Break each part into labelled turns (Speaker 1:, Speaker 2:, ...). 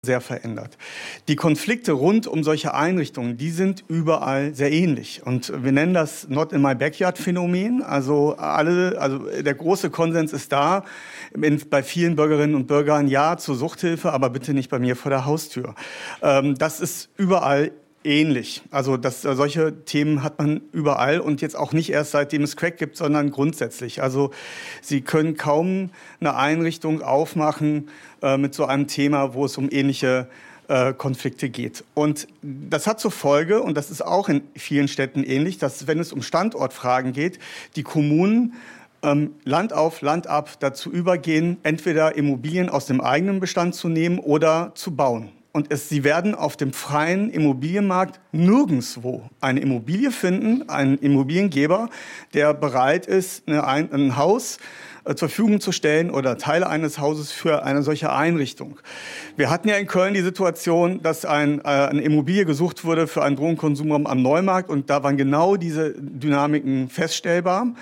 Speaker 1: sehr verändert. Die Konflikte rund um solche Einrichtungen, die sind überall sehr ähnlich. Und wir nennen das Not in my backyard Phänomen. Also der große Konsens ist da, bei vielen Bürgerinnen und Bürgern ja zur Suchthilfe, aber bitte nicht bei mir vor der Haustür. Das ist überall ähnlich. Also solche Themen hat man überall und jetzt auch nicht erst seitdem es Crack gibt, sondern grundsätzlich. Also Sie können kaum eine Einrichtung aufmachen mit so einem Thema, wo es um ähnliche Konflikte geht. Und das hat zur Folge, und das ist auch in vielen Städten ähnlich, dass, wenn es um Standortfragen geht, die Kommunen Land auf, Land ab dazu übergehen, entweder Immobilien aus dem eigenen Bestand zu nehmen oder zu bauen. Und sie werden auf dem freien Immobilienmarkt nirgendwo eine Immobilie finden, einen Immobiliengeber, der bereit ist, ein Haus zur Verfügung zu stellen oder Teile eines Hauses für eine solche Einrichtung. Wir hatten ja in Köln die Situation, dass eine Immobilie gesucht wurde für einen Drogenkonsumraum am Neumarkt und da waren genau diese Dynamiken feststellbar.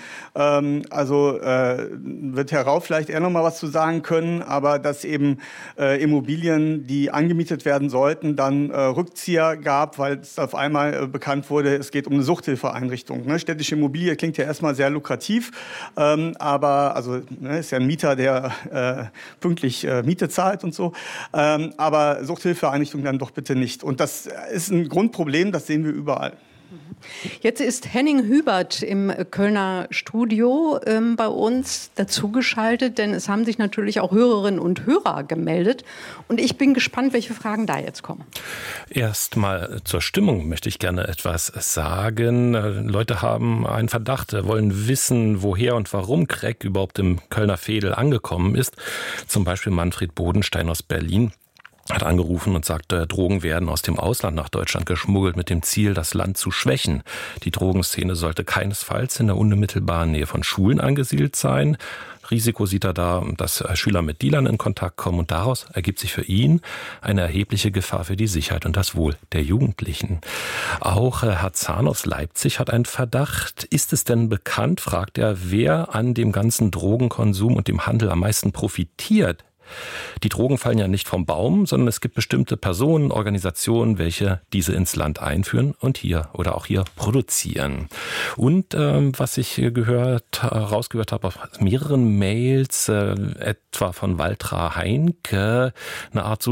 Speaker 1: Wird Herr Rau vielleicht eher noch mal was zu sagen können, aber dass eben Immobilien, die angemietet werden sollten, dann Rückzieher gab, weil es auf einmal bekannt wurde, es geht um eine Suchthilfeeinrichtung. Ne? Städtische Immobilie klingt ja erstmal sehr lukrativ, ist ja ein Mieter, der pünktlich Miete zahlt und so. Aber Suchthilfeeinrichtungen dann doch bitte nicht. Und das ist ein Grundproblem, das sehen wir überall.
Speaker 2: Jetzt ist Henning Hubert im Kölner Studio bei uns dazugeschaltet, denn es haben sich natürlich auch Hörerinnen und Hörer gemeldet. Und ich bin gespannt, welche Fragen da jetzt kommen.
Speaker 3: Erstmal zur Stimmung möchte ich gerne etwas sagen. Leute haben einen Verdacht, wollen wissen, woher und warum Crack überhaupt im Kölner Veedel angekommen ist. Zum Beispiel Manfred Bodenstein aus Berlin hat angerufen und sagte, Drogen werden aus dem Ausland nach Deutschland geschmuggelt mit dem Ziel, das Land zu schwächen. Die Drogenszene sollte keinesfalls in der unmittelbaren Nähe von Schulen angesiedelt sein. Risiko sieht er da, dass Schüler mit Dealern in Kontakt kommen und daraus ergibt sich für ihn eine erhebliche Gefahr für die Sicherheit und das Wohl der Jugendlichen. Auch Herr Zahn aus Leipzig hat einen Verdacht. Ist es denn bekannt, fragt er, wer an dem ganzen Drogenkonsum und dem Handel am meisten profitiert? Die Drogen fallen ja nicht vom Baum, sondern es gibt bestimmte Personen, Organisationen, welche diese ins Land einführen und hier oder auch hier produzieren. Und was ich rausgehört habe auf mehreren Mails, etwa von Waltra Heinke, eine Art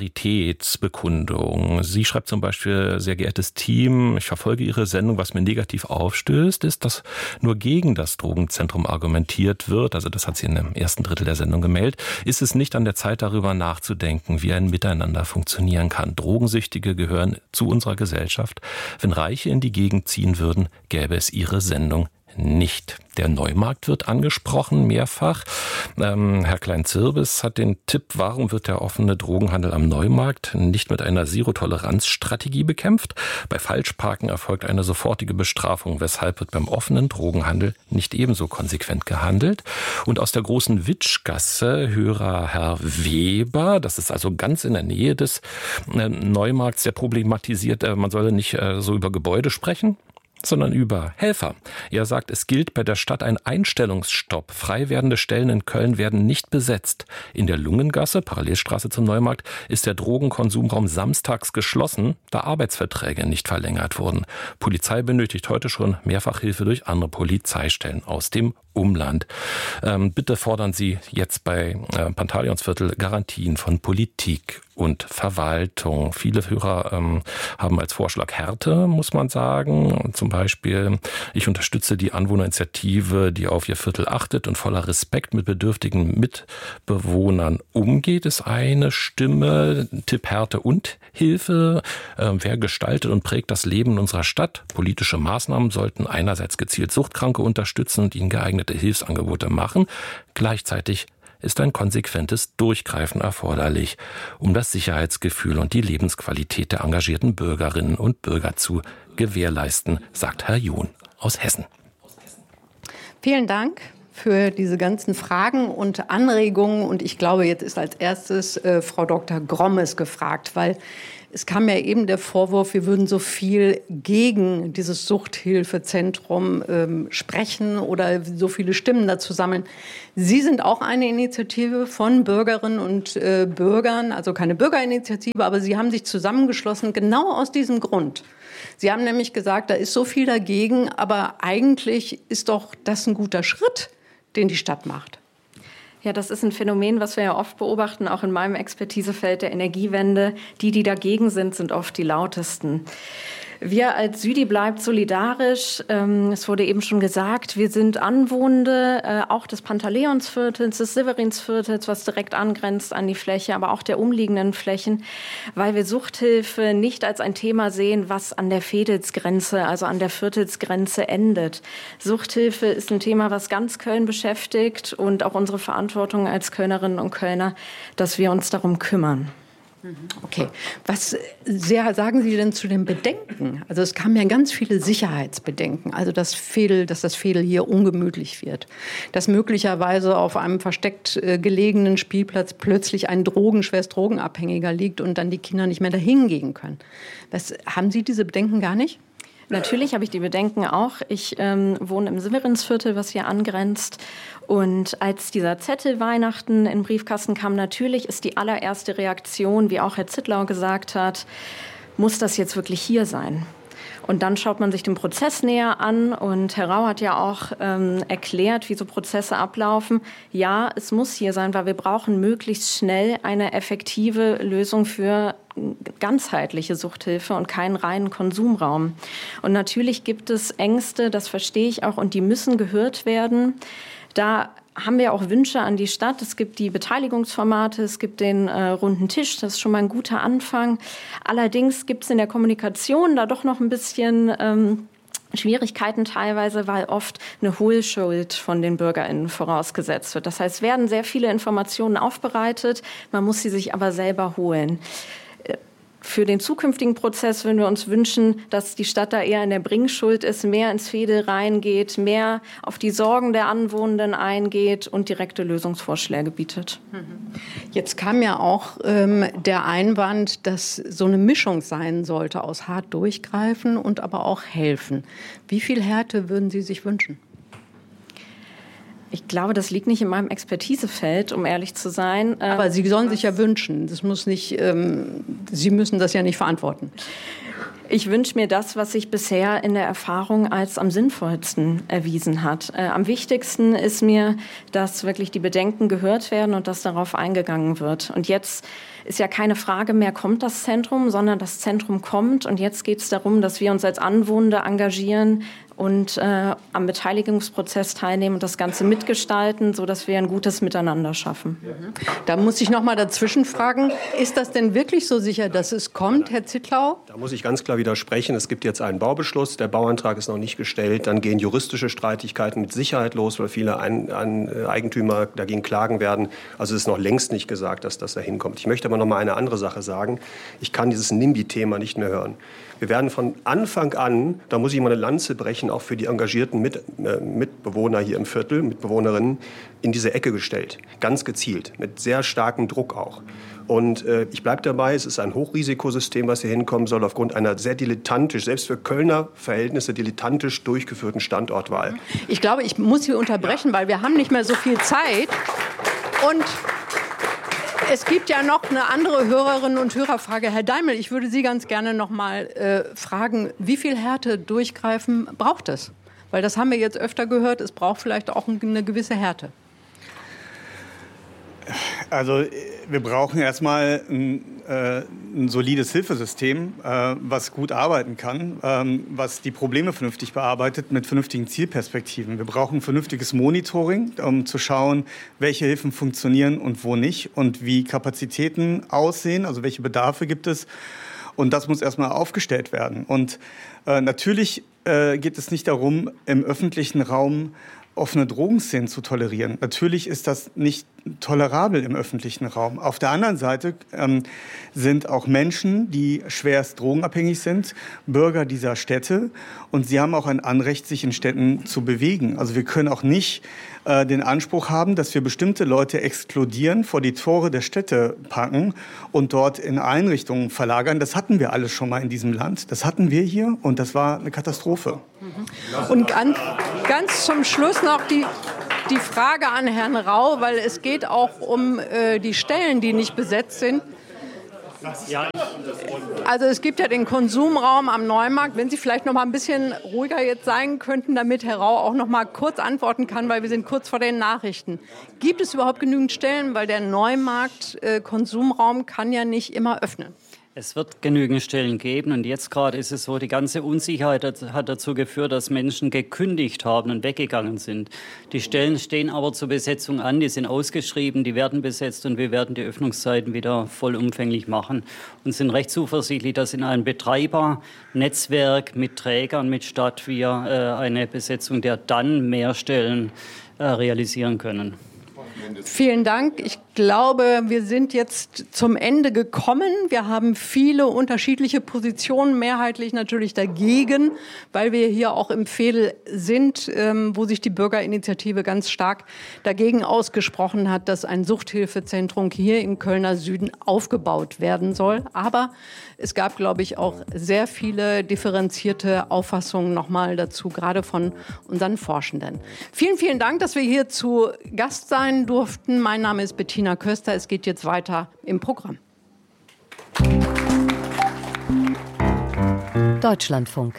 Speaker 3: Solidaritätsbekundung. Sie schreibt zum Beispiel, sehr geehrtes Team, ich verfolge Ihre Sendung, was mir negativ aufstößt, ist, dass nur gegen das Drogenzentrum argumentiert wird. Also das hat sie in dem ersten Drittel der Sendung gemeldet. Ist es nicht an der Zeit, darüber nachzudenken, wie ein Miteinander funktionieren kann? Drogensüchtige gehören zu unserer Gesellschaft. Wenn Reiche in die Gegend ziehen würden, gäbe es ihre Sendung nicht. Der Neumarkt wird angesprochen, mehrfach. Herr Klein-Zirbis hat den Tipp, warum wird der offene Drogenhandel am Neumarkt nicht mit einer Zero-Toleranz-Strategie bekämpft? Bei Falschparken erfolgt eine sofortige Bestrafung. Weshalb wird beim offenen Drogenhandel nicht ebenso konsequent gehandelt? Und aus der großen Witschgasse Hörer Herr Weber, das ist also ganz in der Nähe des Neumarkts, der problematisiert, man solle nicht so über Gebäude sprechen, sondern über Helfer. Er sagt, es gilt bei der Stadt ein Einstellungsstopp. Frei werdende Stellen in Köln werden nicht besetzt. In der Lungengasse, Parallelstraße zum Neumarkt, ist der Drogenkonsumraum samstags geschlossen, da Arbeitsverträge nicht verlängert wurden. Polizei benötigt heute schon mehrfach Hilfe durch andere Polizeistellen aus dem Umland. Bitte fordern Sie jetzt bei Pantaleonsviertel Garantien von Politik und Verwaltung. Viele Hörer haben als Vorschlag Härte, muss man sagen. Zum Beispiel, ich unterstütze die Anwohnerinitiative, die auf ihr Viertel achtet und voller Respekt mit bedürftigen Mitbewohnern umgeht, ist eine Stimme. Tipp Härte und Hilfe. Wer gestaltet und prägt das Leben in unserer Stadt? Politische Maßnahmen sollten einerseits gezielt Suchtkranke unterstützen und ihnen geeignete Hilfsangebote machen. Gleichzeitig ist ein konsequentes Durchgreifen erforderlich, um das Sicherheitsgefühl und die Lebensqualität der engagierten Bürgerinnen und Bürger zu gewährleisten, sagt Herr John aus Hessen.
Speaker 2: Vielen Dank für diese ganzen Fragen und Anregungen. Und ich glaube, jetzt ist als erstes Frau Dr. Grommes gefragt, weil es kam ja eben der Vorwurf, wir würden so viel gegen dieses Suchthilfezentrum sprechen oder so viele Stimmen dazu sammeln. Sie sind auch eine Initiative von Bürgerinnen und Bürgern, also keine Bürgerinitiative, aber Sie haben sich zusammengeschlossen, genau aus diesem Grund. Sie haben nämlich gesagt, da ist so viel dagegen, aber eigentlich ist doch das ein guter Schritt, den die Stadt macht.
Speaker 4: Ja, das ist ein Phänomen, was wir ja oft beobachten, auch in meinem Expertisefeld der Energiewende. Die dagegen sind oft die lautesten. Wir als Südi bleibt solidarisch. Es wurde eben schon gesagt, wir sind Anwohnende auch des Pantaleonsviertels, des Severinsviertels, was direkt angrenzt an die Fläche, aber auch der umliegenden Flächen, weil wir Suchthilfe nicht als ein Thema sehen, was an der Veedelsgrenze, also an der Viertelsgrenze endet. Suchthilfe ist ein Thema, was ganz Köln beschäftigt und auch unsere Verantwortung als Kölnerinnen und Kölner, dass wir uns darum kümmern.
Speaker 2: Okay. Was sagen Sie denn zu den Bedenken? Also es kamen ja ganz viele Sicherheitsbedenken. Also dass das Veedel hier ungemütlich wird. Dass möglicherweise auf einem versteckt gelegenen Spielplatz plötzlich ein schwerst Drogenabhängiger liegt und dann die Kinder nicht mehr dahin gehen können. Haben Sie diese Bedenken gar nicht?
Speaker 4: Natürlich habe ich die Bedenken auch. Ich wohne im Severinsviertel, was hier angrenzt. Und als dieser Zettel Weihnachten in den Briefkasten kam, natürlich ist die allererste Reaktion, wie auch Herr Zittlau gesagt hat, muss das jetzt wirklich hier sein? Und dann schaut man sich den Prozess näher an und Herr Rau hat ja auch erklärt, wie so Prozesse ablaufen. Ja, es muss hier sein, weil wir brauchen möglichst schnell eine effektive Lösung für ganzheitliche Suchthilfe und keinen reinen Konsumraum. Und natürlich gibt es Ängste, das verstehe ich auch, und die müssen gehört werden. Da haben wir auch Wünsche an die Stadt. Es gibt die Beteiligungsformate, es gibt den runden Tisch, das ist schon mal ein guter Anfang. Allerdings gibt es in der Kommunikation da doch noch ein bisschen Schwierigkeiten teilweise, weil oft eine Hohlschuld von den BürgerInnen vorausgesetzt wird. Das heißt, es werden sehr viele Informationen aufbereitet, man muss sie sich aber selber holen. Für den zukünftigen Prozess würden wir uns wünschen, dass die Stadt da eher in der Bringschuld ist, mehr ins Veedel reingeht, mehr auf die Sorgen der Anwohnenden eingeht und direkte Lösungsvorschläge bietet.
Speaker 2: Jetzt kam ja auch der Einwand, dass so eine Mischung sein sollte aus hart durchgreifen und aber auch helfen. Wie viel Härte würden Sie sich wünschen?
Speaker 4: Ich glaube, das liegt nicht in meinem Expertisefeld, um ehrlich zu sein.
Speaker 2: Aber Sie sollen sich ja wünschen. Das muss nicht, Sie müssen das ja nicht verantworten.
Speaker 4: Ich wünsche mir das, was sich bisher in der Erfahrung als am sinnvollsten erwiesen hat. Am wichtigsten ist mir, dass wirklich die Bedenken gehört werden und dass darauf eingegangen wird. Und jetzt ist ja keine Frage mehr, kommt das Zentrum, sondern das Zentrum kommt. Und jetzt geht es darum, dass wir uns als Anwohner engagieren und am Beteiligungsprozess teilnehmen und das Ganze mitgestalten, sodass wir ein gutes Miteinander schaffen.
Speaker 2: Da muss ich noch mal dazwischen fragen, ist das denn wirklich so sicher, dass es kommt, Herr Zittlau?
Speaker 5: Da muss ich ganz klar widersprechen. Es gibt jetzt einen Baubeschluss, der Bauantrag ist noch nicht gestellt. Dann gehen juristische Streitigkeiten mit Sicherheit los, weil viele Eigentümer dagegen klagen werden. Also es ist noch längst nicht gesagt, dass das da hinkommt. Ich möchte aber noch mal eine andere Sache sagen. Ich kann dieses NIMBY-Thema nicht mehr hören. Wir werden von Anfang an, da muss ich mal eine Lanze brechen, auch für die engagierten Mitbewohner hier im Viertel, Mitbewohnerinnen, in diese Ecke gestellt. Ganz gezielt, mit sehr starkem Druck auch. Und ich bleibe dabei, es ist ein Hochrisikosystem, was hier hinkommen soll, aufgrund einer sehr dilettantisch, selbst für Kölner Verhältnisse, dilettantisch durchgeführten Standortwahl.
Speaker 2: Ich glaube, ich muss Sie unterbrechen, weil wir haben nicht mehr so viel Zeit. Und es gibt ja noch eine andere Hörerinnen- und Hörerfrage. Herr Deimel, ich würde Sie ganz gerne noch mal fragen, wie viel Härte durchgreifen braucht es? Weil das haben wir jetzt öfter gehört, es braucht vielleicht auch eine gewisse Härte.
Speaker 1: Also wir brauchen erstmal ein solides Hilfesystem, was gut arbeiten kann, was die Probleme vernünftig bearbeitet mit vernünftigen Zielperspektiven. Wir brauchen ein vernünftiges Monitoring, um zu schauen, welche Hilfen funktionieren und wo nicht und wie Kapazitäten aussehen, also welche Bedarfe gibt es. Und das muss erstmal aufgestellt werden. Und natürlich geht es nicht darum, im öffentlichen Raum offene Drogenszenen zu tolerieren. Natürlich ist das nicht tolerabel im öffentlichen Raum. Auf der anderen Seite sind auch Menschen, die schwerst drogenabhängig sind, Bürger dieser Städte. Und sie haben auch ein Anrecht, sich in Städten zu bewegen. Also wir können auch nicht den Anspruch haben, dass wir bestimmte Leute exkludieren, vor die Tore der Städte packen und dort in Einrichtungen verlagern. Das hatten wir alles schon mal in diesem Land. Das hatten wir hier und das war eine Katastrophe.
Speaker 2: Und ganz zum Schluss noch die Frage an Herrn Rau, weil es geht auch um die Stellen, die nicht besetzt sind. Also es gibt ja den Konsumraum am Neumarkt. Wenn Sie vielleicht noch mal ein bisschen ruhiger jetzt sein könnten, damit Herr Rau auch noch mal kurz antworten kann, weil wir sind kurz vor den Nachrichten. Gibt es überhaupt genügend Stellen? Weil der Neumarkt Konsumraum kann ja nicht immer öffnen.
Speaker 6: Es wird genügend Stellen geben und jetzt gerade ist es so, die ganze Unsicherheit hat dazu geführt, dass Menschen gekündigt haben und weggegangen sind. Die Stellen stehen aber zur Besetzung an, die sind ausgeschrieben, die werden besetzt und wir werden die Öffnungszeiten wieder vollumfänglich machen und sind recht zuversichtlich, dass in einem Betreibernetzwerk mit Trägern, mit Stadt wir eine Besetzung der dann mehr Stellen realisieren können.
Speaker 2: Vielen Dank. Ich glaube, wir sind jetzt zum Ende gekommen. Wir haben viele unterschiedliche Positionen, mehrheitlich natürlich dagegen, weil wir hier auch im Veedel sind, wo sich die Bürgerinitiative ganz stark dagegen ausgesprochen hat, dass ein Suchthilfezentrum hier im Kölner Süden aufgebaut werden soll. Aber es gab, glaube ich, auch sehr viele differenzierte Auffassungen nochmal dazu, gerade von unseren Forschenden. Vielen, vielen Dank, dass wir hier zu Gast sein durften. Mein Name ist Bettina Köster. Es geht jetzt weiter im Programm.
Speaker 7: Deutschlandfunk.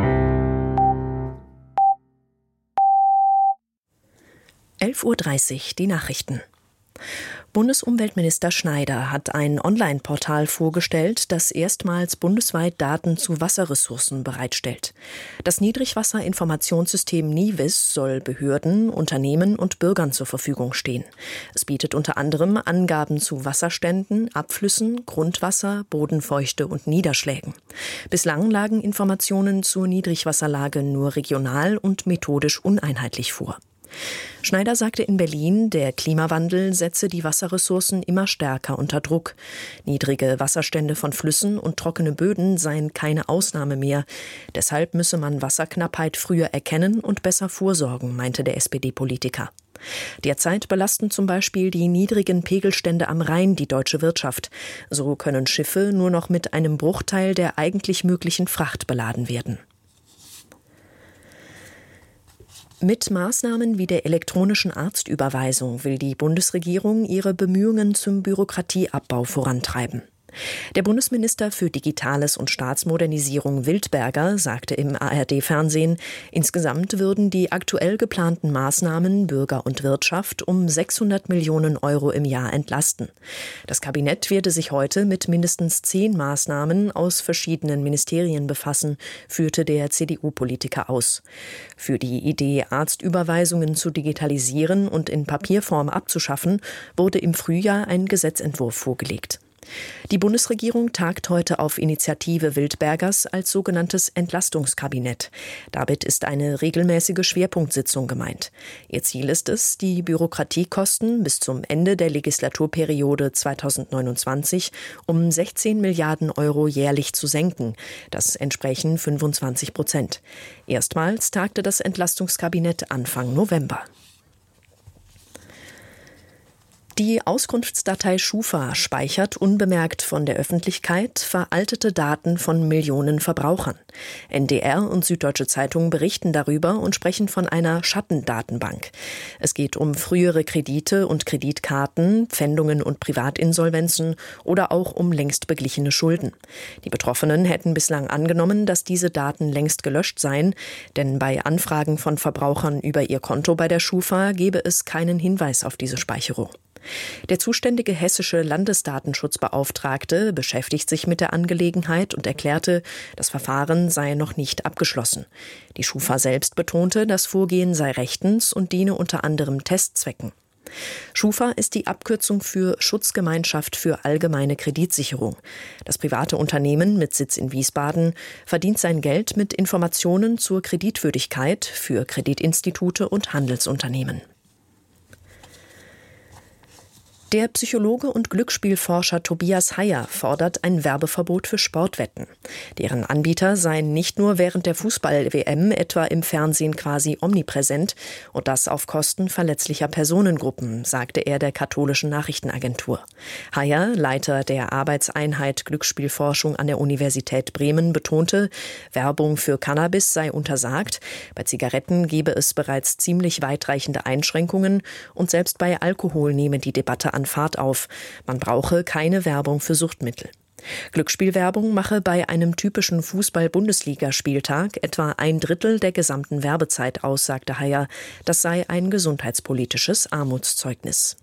Speaker 7: (11:30 Uhr) die Nachrichten. Bundesumweltminister Schneider hat ein Online-Portal vorgestellt, das erstmals bundesweit Daten zu Wasserressourcen bereitstellt. Das Niedrigwasserinformationssystem NIWIS soll Behörden, Unternehmen und Bürgern zur Verfügung stehen. Es bietet unter anderem Angaben zu Wasserständen, Abflüssen, Grundwasser, Bodenfeuchte und Niederschlägen. Bislang lagen Informationen zur Niedrigwasserlage nur regional und methodisch uneinheitlich vor. Schneider sagte in Berlin, der Klimawandel setze die Wasserressourcen immer stärker unter Druck. Niedrige Wasserstände von Flüssen und trockene Böden seien keine Ausnahme mehr. Deshalb müsse man Wasserknappheit früher erkennen und besser vorsorgen, meinte der SPD-Politiker. Derzeit belasten zum Beispiel die niedrigen Pegelstände am Rhein die deutsche Wirtschaft. So können Schiffe nur noch mit einem Bruchteil der eigentlich möglichen Fracht beladen werden. Mit Maßnahmen wie der elektronischen Arztüberweisung will die Bundesregierung ihre Bemühungen zum Bürokratieabbau vorantreiben. Der Bundesminister für Digitales und Staatsmodernisierung Wildberger sagte im ARD-Fernsehen, insgesamt würden die aktuell geplanten Maßnahmen Bürger und Wirtschaft um 600 Millionen Euro im Jahr entlasten. Das Kabinett werde sich heute mit mindestens 10 Maßnahmen aus verschiedenen Ministerien befassen, führte der CDU-Politiker aus. Für die Idee, Arztüberweisungen zu digitalisieren und in Papierform abzuschaffen, wurde im Frühjahr ein Gesetzentwurf vorgelegt. Die Bundesregierung tagt heute auf Initiative Wildbergers als sogenanntes Entlastungskabinett. Damit ist eine regelmäßige Schwerpunktsitzung gemeint. Ihr Ziel ist es, die Bürokratiekosten bis zum Ende der Legislaturperiode 2029 um 16 Milliarden Euro jährlich zu senken. Das entsprechen 25%. Erstmals tagte das Entlastungskabinett Anfang November. Die Auskunftsdatei Schufa speichert unbemerkt von der Öffentlichkeit veraltete Daten von Millionen Verbrauchern. NDR und Süddeutsche Zeitung berichten darüber und sprechen von einer Schattendatenbank. Es geht um frühere Kredite und Kreditkarten, Pfändungen und Privatinsolvenzen oder auch um längst beglichene Schulden. Die Betroffenen hätten bislang angenommen, dass diese Daten längst gelöscht seien, denn bei Anfragen von Verbrauchern über ihr Konto bei der Schufa gebe es keinen Hinweis auf diese Speicherung. Der zuständige hessische Landesdatenschutzbeauftragte beschäftigt sich mit der Angelegenheit und erklärte, das Verfahren sei noch nicht abgeschlossen. Die Schufa selbst betonte, das Vorgehen sei rechtens und diene unter anderem Testzwecken. Schufa ist die Abkürzung für Schutzgemeinschaft für allgemeine Kreditsicherung. Das private Unternehmen mit Sitz in Wiesbaden verdient sein Geld mit Informationen zur Kreditwürdigkeit für Kreditinstitute und Handelsunternehmen. Der Psychologe und Glücksspielforscher Tobias Heyer fordert ein Werbeverbot für Sportwetten. Deren Anbieter seien nicht nur während der Fußball-WM etwa im Fernsehen quasi omnipräsent und das auf Kosten verletzlicher Personengruppen, sagte er der katholischen Nachrichtenagentur. Heyer, Leiter der Arbeitseinheit Glücksspielforschung an der Universität Bremen, betonte, Werbung für Cannabis sei untersagt, bei Zigaretten gebe es bereits ziemlich weitreichende Einschränkungen und selbst bei Alkohol nehme die Debatte an Fahrt auf. Man brauche keine Werbung für Suchtmittel. Glücksspielwerbung mache bei einem typischen Fußball-Bundesligaspieltag etwa 1/3 der gesamten Werbezeit aus, sagte Heyer. Das sei ein gesundheitspolitisches Armutszeugnis.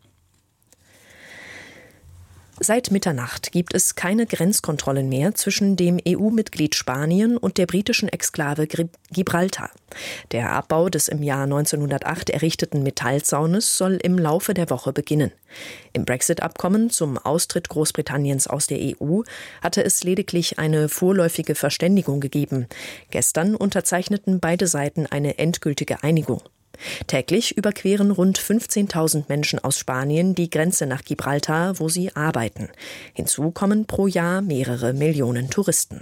Speaker 7: Seit Mitternacht gibt es keine Grenzkontrollen mehr zwischen dem EU-Mitglied Spanien und der britischen Exklave Gibraltar. Der Abbau des im Jahr 1908 errichteten Metallzaunes soll im Laufe der Woche beginnen. Im Brexit-Abkommen zum Austritt Großbritanniens aus der EU hatte es lediglich eine vorläufige Verständigung gegeben. Gestern unterzeichneten beide Seiten eine endgültige Einigung. Täglich überqueren rund 15.000 Menschen aus Spanien die Grenze nach Gibraltar, wo sie arbeiten. Hinzu kommen pro Jahr mehrere Millionen Touristen.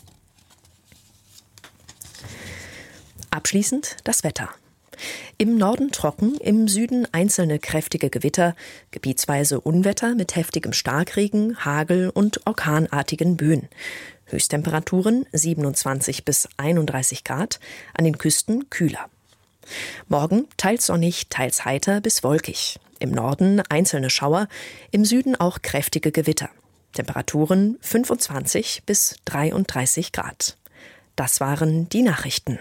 Speaker 7: Abschließend das Wetter. Im Norden trocken, im Süden einzelne kräftige Gewitter, gebietsweise Unwetter mit heftigem Starkregen, Hagel und orkanartigen Böen. Höchsttemperaturen 27 bis 31 Grad, an den Küsten kühler. Morgen teils sonnig, teils heiter bis wolkig. Im Norden einzelne Schauer, im Süden auch kräftige Gewitter. Temperaturen 25 bis 33 Grad. Das waren die Nachrichten.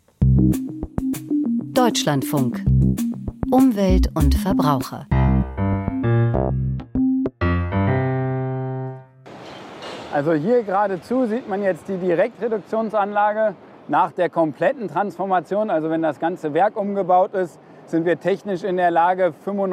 Speaker 8: Deutschlandfunk. Umwelt und Verbraucher.
Speaker 9: Also hier geradezu sieht man jetzt die Direktreduktionsanlage. Nach der kompletten Transformation, also wenn das ganze Werk umgebaut ist, sind wir technisch in der Lage,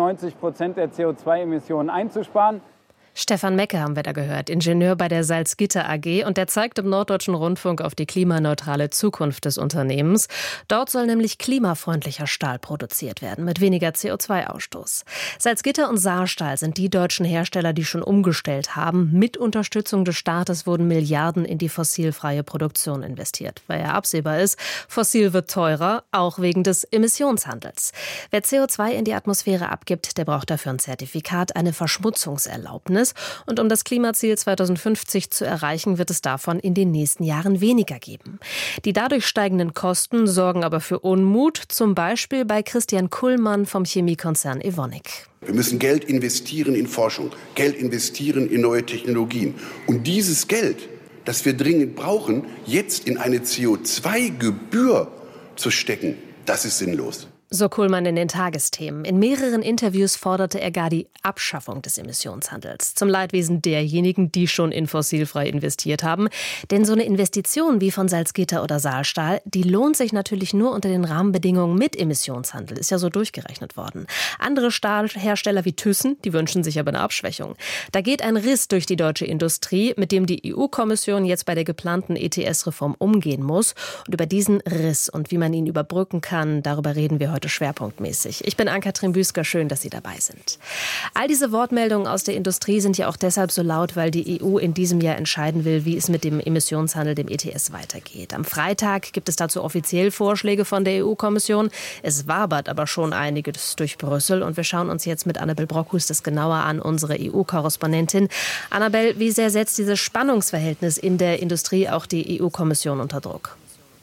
Speaker 9: 95% der CO2-Emissionen einzusparen.
Speaker 10: Stefan Mecke haben wir da gehört, Ingenieur bei der Salzgitter AG, und der zeigt im Norddeutschen Rundfunk auf die klimaneutrale Zukunft des Unternehmens. Dort soll nämlich klimafreundlicher Stahl produziert werden, mit weniger CO2-Ausstoß. Salzgitter und Saarstahl sind die deutschen Hersteller, die schon umgestellt haben. Mit Unterstützung des Staates wurden Milliarden in die fossilfreie Produktion investiert, weil ja absehbar ist, fossil wird teurer, auch wegen des Emissionshandels. Wer CO2 in die Atmosphäre abgibt, der braucht dafür ein Zertifikat, eine Verschmutzungserlaubnis. Und um das Klimaziel 2050 zu erreichen, wird es davon in den nächsten Jahren weniger geben. Die dadurch steigenden Kosten sorgen aber für Unmut, zum Beispiel bei Christian Kullmann vom Chemiekonzern Evonik.
Speaker 11: Wir müssen Geld investieren in Forschung, Geld investieren in neue Technologien. Und dieses Geld, das wir dringend brauchen, jetzt in eine CO2-Gebühr zu stecken, das ist sinnlos.
Speaker 10: So Kullmann in den Tagesthemen. In mehreren Interviews forderte er gar die Abschaffung des Emissionshandels. Zum Leidwesen derjenigen, die schon in fossilfrei investiert haben. Denn so eine Investition wie von Salzgitter oder Saarstahl, die lohnt sich natürlich nur unter den Rahmenbedingungen mit Emissionshandel. Ist ja so durchgerechnet worden. Andere Stahlhersteller wie Thyssen, die wünschen sich aber eine Abschwächung. Da geht ein Riss durch die deutsche Industrie, mit dem die EU-Kommission jetzt bei der geplanten ETS-Reform umgehen muss. Und über diesen Riss und wie man ihn überbrücken kann, darüber reden wir heute schwerpunktmäßig. Ich bin Ann-Kathrin Büsker, schön, dass Sie dabei sind. All diese Wortmeldungen aus der Industrie sind ja auch deshalb so laut, weil die EU in diesem Jahr entscheiden will, wie es mit dem Emissionshandel, dem ETS, weitergeht. Am Freitag gibt es dazu offiziell Vorschläge von der EU-Kommission. Es wabert aber schon einiges durch Brüssel und wir schauen uns jetzt mit Annabel Brockhus das genauer an, unsere EU-Korrespondentin. Annabel, wie sehr setzt dieses Spannungsverhältnis in der Industrie auch die EU-Kommission unter Druck?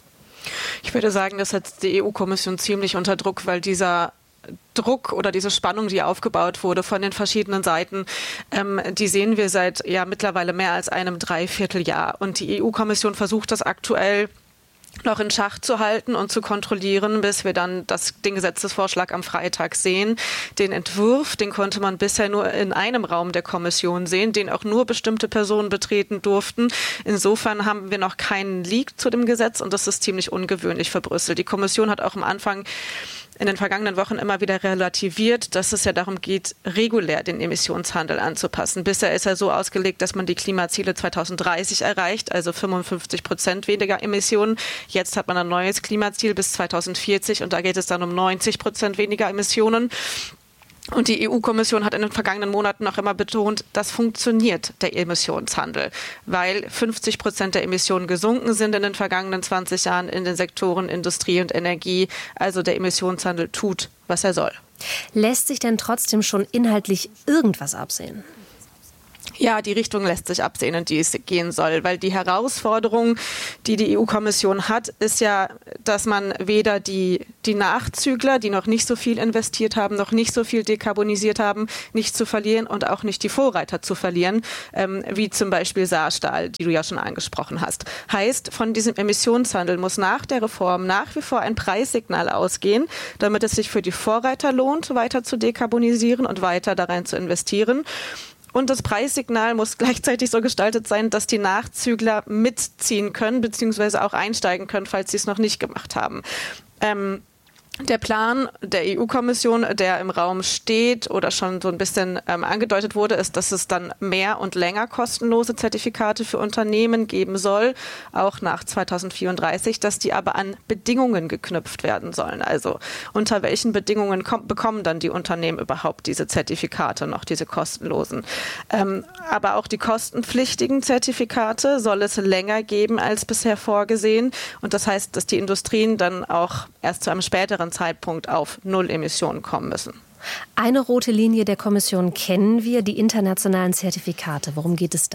Speaker 12: Ich würde sagen, das setzt die EU-Kommission ziemlich unter Druck, weil dieser Druck oder diese Spannung, die aufgebaut wurde von den verschiedenen Seiten, die sehen wir seit mittlerweile mehr als einem Dreivierteljahr. Und die EU-Kommission versucht das aktuell noch in Schach zu halten und zu kontrollieren, bis wir dann den Gesetzesvorschlag am Freitag sehen. Den Entwurf, den konnte man bisher nur in einem Raum der Kommission sehen, den auch nur bestimmte Personen betreten durften. Insofern haben wir noch keinen Leak zu dem Gesetz und das ist ziemlich ungewöhnlich für Brüssel. Die Kommission hat auch am Anfang in den vergangenen Wochen immer wieder relativiert, dass es ja darum geht, regulär den Emissionshandel anzupassen. Bisher ist er so ausgelegt, dass man die Klimaziele 2030 erreicht, also 55% weniger Emissionen. Jetzt hat man ein neues Klimaziel bis 2040 und da geht es dann um 90% weniger Emissionen. Und die EU-Kommission hat in den vergangenen Monaten noch immer betont, das funktioniert, der Emissionshandel, weil 50% der Emissionen gesunken sind in den vergangenen 20 Jahren in den Sektoren Industrie und Energie. Also der Emissionshandel tut, was er soll.
Speaker 10: Lässt sich denn trotzdem schon inhaltlich irgendwas absehen?
Speaker 12: Ja, die Richtung lässt sich absehen, in die es gehen soll, weil die Herausforderung, die die EU-Kommission hat, ist ja, dass man weder die Nachzügler, die noch nicht so viel investiert haben, noch nicht so viel dekarbonisiert haben, nicht zu verlieren und auch nicht die Vorreiter zu verlieren, wie zum Beispiel Saarstahl, die du ja schon angesprochen hast. Heißt, von diesem Emissionshandel muss nach der Reform nach wie vor ein Preissignal ausgehen, damit es sich für die Vorreiter lohnt, weiter zu dekarbonisieren und weiter darin zu investieren. Und das Preissignal muss gleichzeitig so gestaltet sein, dass die Nachzügler mitziehen können, beziehungsweise auch einsteigen können, falls sie es noch nicht gemacht haben. Der Plan der EU-Kommission, der im Raum steht oder schon so ein bisschen angedeutet wurde, ist, dass es dann mehr und länger kostenlose Zertifikate für Unternehmen geben soll, auch nach 2034, dass die aber an Bedingungen geknüpft werden sollen. Also unter welchen Bedingungen bekommen dann die Unternehmen überhaupt diese Zertifikate noch, diese kostenlosen. Aber auch die kostenpflichtigen Zertifikate soll es länger geben als bisher vorgesehen. Und das heißt, dass die Industrien dann auch erst zu einem späteren Zeitpunkt auf Null Emissionen kommen müssen.
Speaker 10: Eine rote Linie der Kommission kennen wir, die internationalen Zertifikate. Worum geht es da?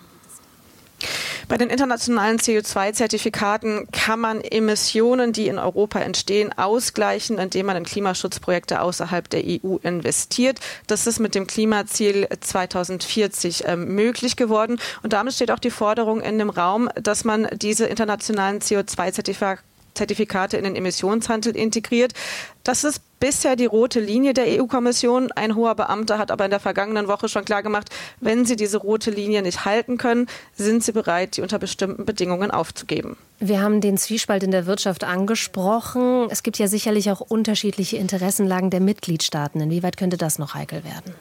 Speaker 12: Bei den internationalen CO2-Zertifikaten kann man Emissionen, die in Europa entstehen, ausgleichen, indem man in Klimaschutzprojekte außerhalb der EU investiert. Das ist mit dem Klimaziel 2040 möglich geworden. Und damit steht auch die Forderung in dem Raum, dass man diese internationalen CO2-Zertifikate in den Emissionshandel integriert. Das ist bisher die rote Linie der EU-Kommission. Ein hoher Beamter hat aber in der vergangenen Woche schon klargemacht, wenn sie diese rote Linie nicht halten können, sind sie bereit, die unter bestimmten Bedingungen aufzugeben.
Speaker 10: Wir haben den Zwiespalt in der Wirtschaft angesprochen. Es gibt ja sicherlich auch unterschiedliche Interessenlagen der Mitgliedstaaten. Inwieweit könnte das noch heikel werden?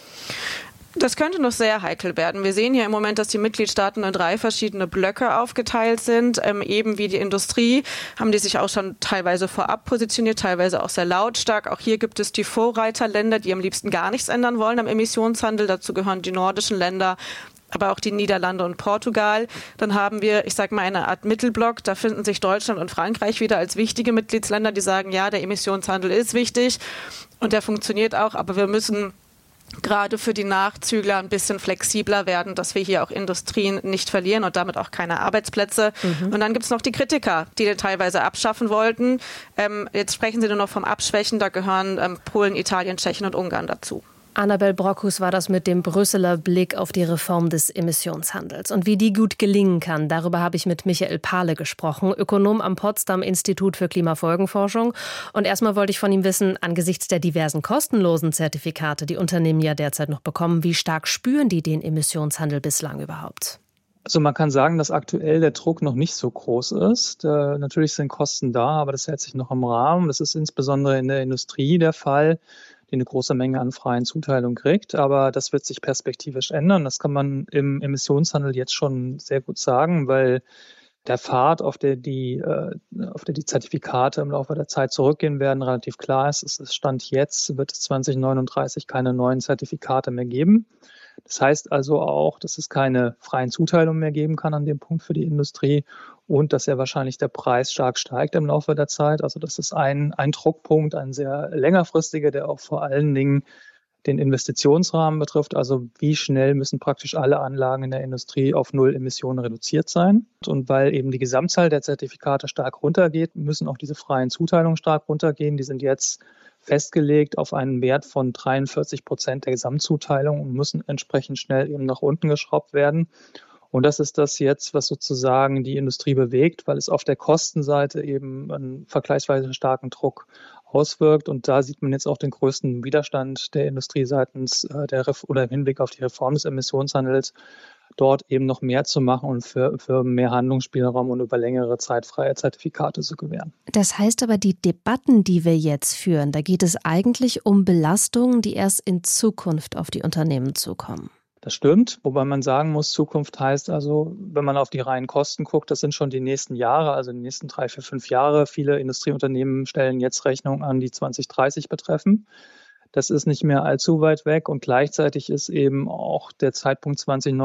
Speaker 12: Das könnte noch sehr heikel werden. Wir sehen hier im Moment, dass die Mitgliedstaaten in 3 verschiedene Blöcke aufgeteilt sind. Eben wie die Industrie haben die sich auch schon teilweise vorab positioniert, teilweise auch sehr lautstark. Auch hier gibt es die Vorreiterländer, die am liebsten gar nichts ändern wollen am Emissionshandel. Dazu gehören die nordischen Länder, aber auch die Niederlande und Portugal. Dann haben wir, ich sage mal, eine Art Mittelblock. Da finden sich Deutschland und Frankreich wieder als wichtige Mitgliedsländer, die sagen, ja, der Emissionshandel ist wichtig und der funktioniert auch, aber wir müssen gerade für die Nachzügler ein bisschen flexibler werden, dass wir hier auch Industrien nicht verlieren und damit auch keine Arbeitsplätze. Und dann gibt es noch die Kritiker, die den teilweise abschaffen wollten. Jetzt sprechen Sie nur noch vom Abschwächen, da gehören Polen, Italien, Tschechien und Ungarn dazu.
Speaker 10: Annabel Brockhus war das mit dem Brüsseler Blick auf die Reform des Emissionshandels. Und wie die gut gelingen kann, darüber habe ich mit Michael Pahle gesprochen, Ökonom am Potsdam-Institut für Klimafolgenforschung. Und erstmal wollte ich von ihm wissen, angesichts der diversen kostenlosen Zertifikate, die Unternehmen ja derzeit noch bekommen, wie stark spüren die den Emissionshandel bislang überhaupt?
Speaker 13: Also man kann sagen, dass aktuell der Druck noch nicht so groß ist. Natürlich sind Kosten da, aber das hält sich noch im Rahmen. Das ist insbesondere in der Industrie der Fall, die eine große Menge an freien Zuteilungen kriegt. Aber das wird sich perspektivisch ändern. Das kann man im Emissionshandel jetzt schon sehr gut sagen, weil der Pfad, auf der die Zertifikate im Laufe der Zeit zurückgehen werden, relativ klar ist. Es Stand jetzt, wird es 2039 keine neuen Zertifikate mehr geben. Das heißt also auch, dass es keine freien Zuteilungen mehr geben kann an dem Punkt für die Industrie und dass ja wahrscheinlich der Preis stark steigt im Laufe der Zeit. Also das ist ein Druckpunkt, ein sehr längerfristiger, der auch vor allen Dingen den Investitionsrahmen betrifft. Also wie schnell müssen praktisch alle Anlagen in der Industrie auf Null Emissionen reduziert sein. Und weil eben die Gesamtzahl der Zertifikate stark runtergeht, müssen auch diese freien Zuteilungen stark runtergehen. Die sind jetzt festgelegt auf einen Wert von 43% der Gesamtzuteilung und müssen entsprechend schnell eben nach unten geschraubt werden. Und das ist das jetzt, was sozusagen die Industrie bewegt, weil es auf der Kostenseite eben einen vergleichsweise starken Druck auswirkt. Und da sieht man jetzt auch den größten Widerstand der Industrie seitens im Hinblick auf die Reform des Emissionshandels, dort eben noch mehr zu machen und für mehr Handlungsspielraum und über längere Zeit freie Zertifikate zu gewähren.
Speaker 10: Das heißt aber, die Debatten, die wir jetzt führen, da geht es eigentlich um Belastungen, die erst in Zukunft auf die Unternehmen zukommen.
Speaker 13: Das stimmt, wobei man sagen muss, Zukunft heißt also, wenn man auf die reinen Kosten guckt, das sind schon die nächsten Jahre, also die nächsten 3, 4, 5 Jahre. Viele Industrieunternehmen stellen jetzt Rechnungen an, die 2030 betreffen. Das ist nicht mehr allzu weit weg und gleichzeitig ist eben auch der Zeitpunkt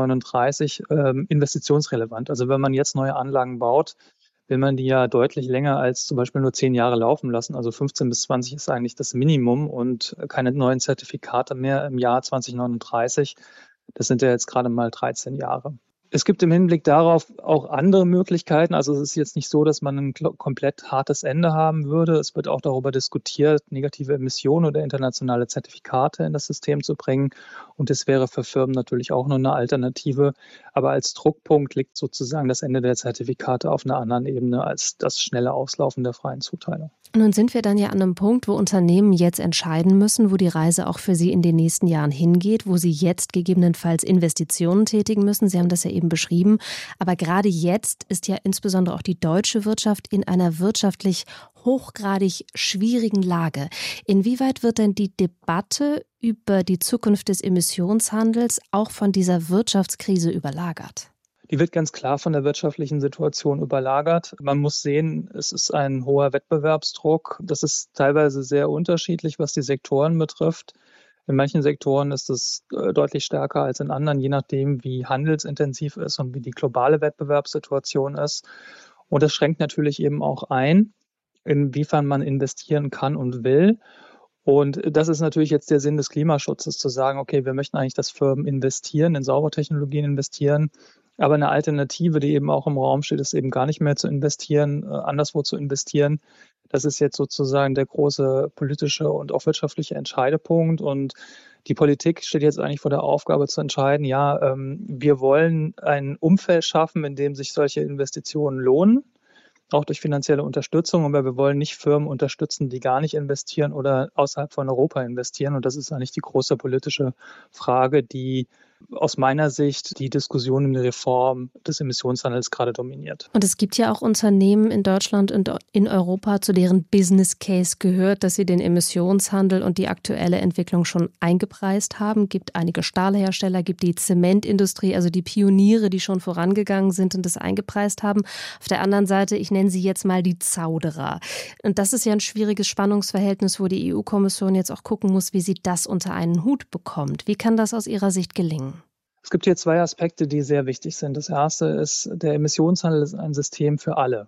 Speaker 13: 2039 investitionsrelevant. Also wenn man jetzt neue Anlagen baut, will man die ja deutlich länger als zum Beispiel nur 10 Jahre laufen lassen. Also 15 bis 20 ist eigentlich das Minimum und keine neuen Zertifikate mehr im Jahr 2039. Das sind ja jetzt gerade mal 13 Jahre. Es gibt im Hinblick darauf auch andere Möglichkeiten. Also es ist jetzt nicht so, dass man ein komplett hartes Ende haben würde. Es wird auch darüber diskutiert, negative Emissionen oder internationale Zertifikate in das System zu bringen. Und das wäre für Firmen natürlich auch noch eine Alternative. Aber als Druckpunkt liegt sozusagen das Ende der Zertifikate auf einer anderen Ebene als das schnelle Auslaufen der freien Zuteilung.
Speaker 10: Nun sind wir dann ja an einem Punkt, wo Unternehmen jetzt entscheiden müssen, wo die Reise auch für sie in den nächsten Jahren hingeht, wo sie jetzt gegebenenfalls Investitionen tätigen müssen. Sie haben das ja eben beschrieben. Aber gerade jetzt ist ja insbesondere auch die deutsche Wirtschaft in einer wirtschaftlich hochgradig schwierigen Lage. Inwieweit wird denn die Debatte über die Zukunft des Emissionshandels auch von dieser Wirtschaftskrise überlagert?
Speaker 13: Die wird ganz klar von der wirtschaftlichen Situation überlagert. Man muss sehen, es ist ein hoher Wettbewerbsdruck. Das ist teilweise sehr unterschiedlich, was die Sektoren betrifft. In manchen Sektoren ist es deutlich stärker als in anderen, je nachdem, wie handelsintensiv ist und wie die globale Wettbewerbssituation ist. Und das schränkt natürlich eben auch ein, inwiefern man investieren kann und will. Und das ist natürlich jetzt der Sinn des Klimaschutzes, zu sagen, okay, wir möchten eigentlich, dass Firmen investieren, in saubere Technologien investieren. Aber eine Alternative, die eben auch im Raum steht, ist eben gar nicht mehr zu investieren, anderswo zu investieren. Das ist jetzt sozusagen der große politische und auch wirtschaftliche Entscheidepunkt. Und die Politik steht jetzt eigentlich vor der Aufgabe zu entscheiden, ja, wir wollen ein Umfeld schaffen, in dem sich solche Investitionen lohnen, auch durch finanzielle Unterstützung. Aber wir wollen nicht Firmen unterstützen, die gar nicht investieren oder außerhalb von Europa investieren. Und das ist eigentlich die große politische Frage, die aus meiner Sicht die Diskussion um die Reform des Emissionshandels gerade dominiert.
Speaker 10: Und es gibt ja auch Unternehmen in Deutschland und in Europa, zu deren Business Case gehört, dass sie den Emissionshandel und die aktuelle Entwicklung schon eingepreist haben. Gibt einige Stahlhersteller, gibt die Zementindustrie, also die Pioniere, die schon vorangegangen sind und das eingepreist haben. Auf der anderen Seite, ich nenne sie jetzt mal die Zauderer. Und das ist ja ein schwieriges Spannungsverhältnis, wo die EU-Kommission jetzt auch gucken muss, wie sie das unter einen Hut bekommt. Wie kann das aus Ihrer Sicht gelingen?
Speaker 13: Es gibt hier zwei Aspekte, die sehr wichtig sind. Das erste ist, der Emissionshandel ist ein System für alle.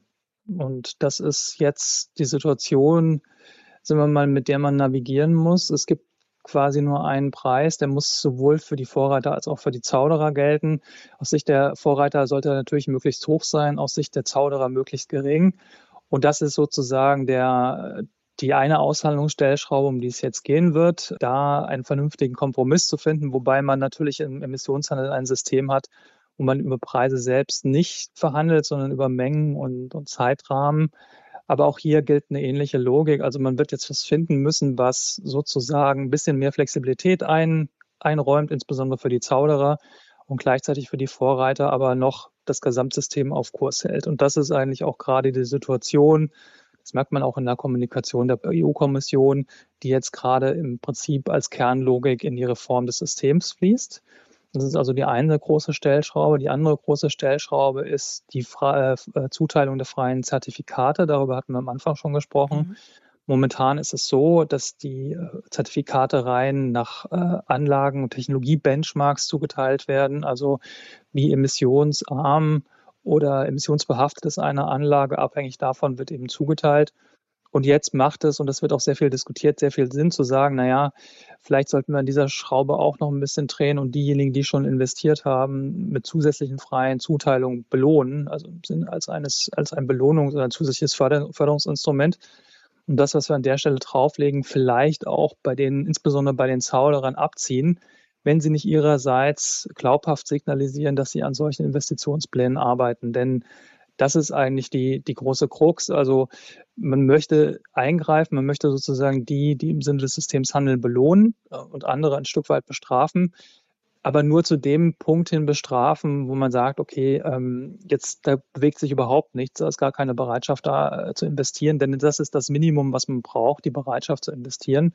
Speaker 13: Und das ist jetzt die Situation, sagen wir mal, mit der man navigieren muss. Es gibt quasi nur einen Preis, der muss sowohl für die Vorreiter als auch für die Zauderer gelten. Aus Sicht der Vorreiter sollte er natürlich möglichst hoch sein, aus Sicht der Zauderer möglichst gering. Und das ist sozusagen die eine Aushandlungsstellschraube, um die es jetzt gehen wird, da einen vernünftigen Kompromiss zu finden, wobei man natürlich im Emissionshandel ein System hat, wo man über Preise selbst nicht verhandelt, sondern über Mengen und Zeitrahmen. Aber auch hier gilt eine ähnliche Logik. Also man wird jetzt was finden müssen, was sozusagen ein bisschen mehr Flexibilität einräumt, insbesondere für die Zauderer und gleichzeitig für die Vorreiter, aber noch das Gesamtsystem auf Kurs hält. Und das ist eigentlich auch gerade die Situation. Das merkt man auch in der Kommunikation der EU-Kommission, die jetzt gerade im Prinzip als Kernlogik in die Reform des Systems fließt. Das ist also die eine große Stellschraube. Die andere große Stellschraube ist die Zuteilung der freien Zertifikate. Darüber hatten wir am Anfang schon gesprochen. Momentan ist es so, dass die Zertifikate rein nach Anlagen- und Technologie-Benchmarks zugeteilt werden, also wie emissionsarm oder emissionsbehaftet ist eine Anlage, abhängig davon wird eben zugeteilt. Und jetzt macht es, und das wird auch sehr viel diskutiert, sehr viel Sinn zu sagen, naja, vielleicht sollten wir an dieser Schraube auch noch ein bisschen drehen und diejenigen, die schon investiert haben, mit zusätzlichen freien Zuteilungen belohnen, also im Sinne als ein Belohnungs- oder ein zusätzliches Förderungsinstrument. Und das, was wir an der Stelle drauflegen, vielleicht auch insbesondere bei den Zauderern abziehen, wenn sie nicht ihrerseits glaubhaft signalisieren, dass sie an solchen Investitionsplänen arbeiten. Denn das ist eigentlich die große Krux. Also man möchte eingreifen, man möchte sozusagen die im Sinne des Systems handeln, belohnen und andere ein Stück weit bestrafen, aber nur zu dem Punkt hin bestrafen, wo man sagt, okay, jetzt da bewegt sich überhaupt nichts, da ist gar keine Bereitschaft da zu investieren, denn das ist das Minimum, was man braucht, die Bereitschaft zu investieren.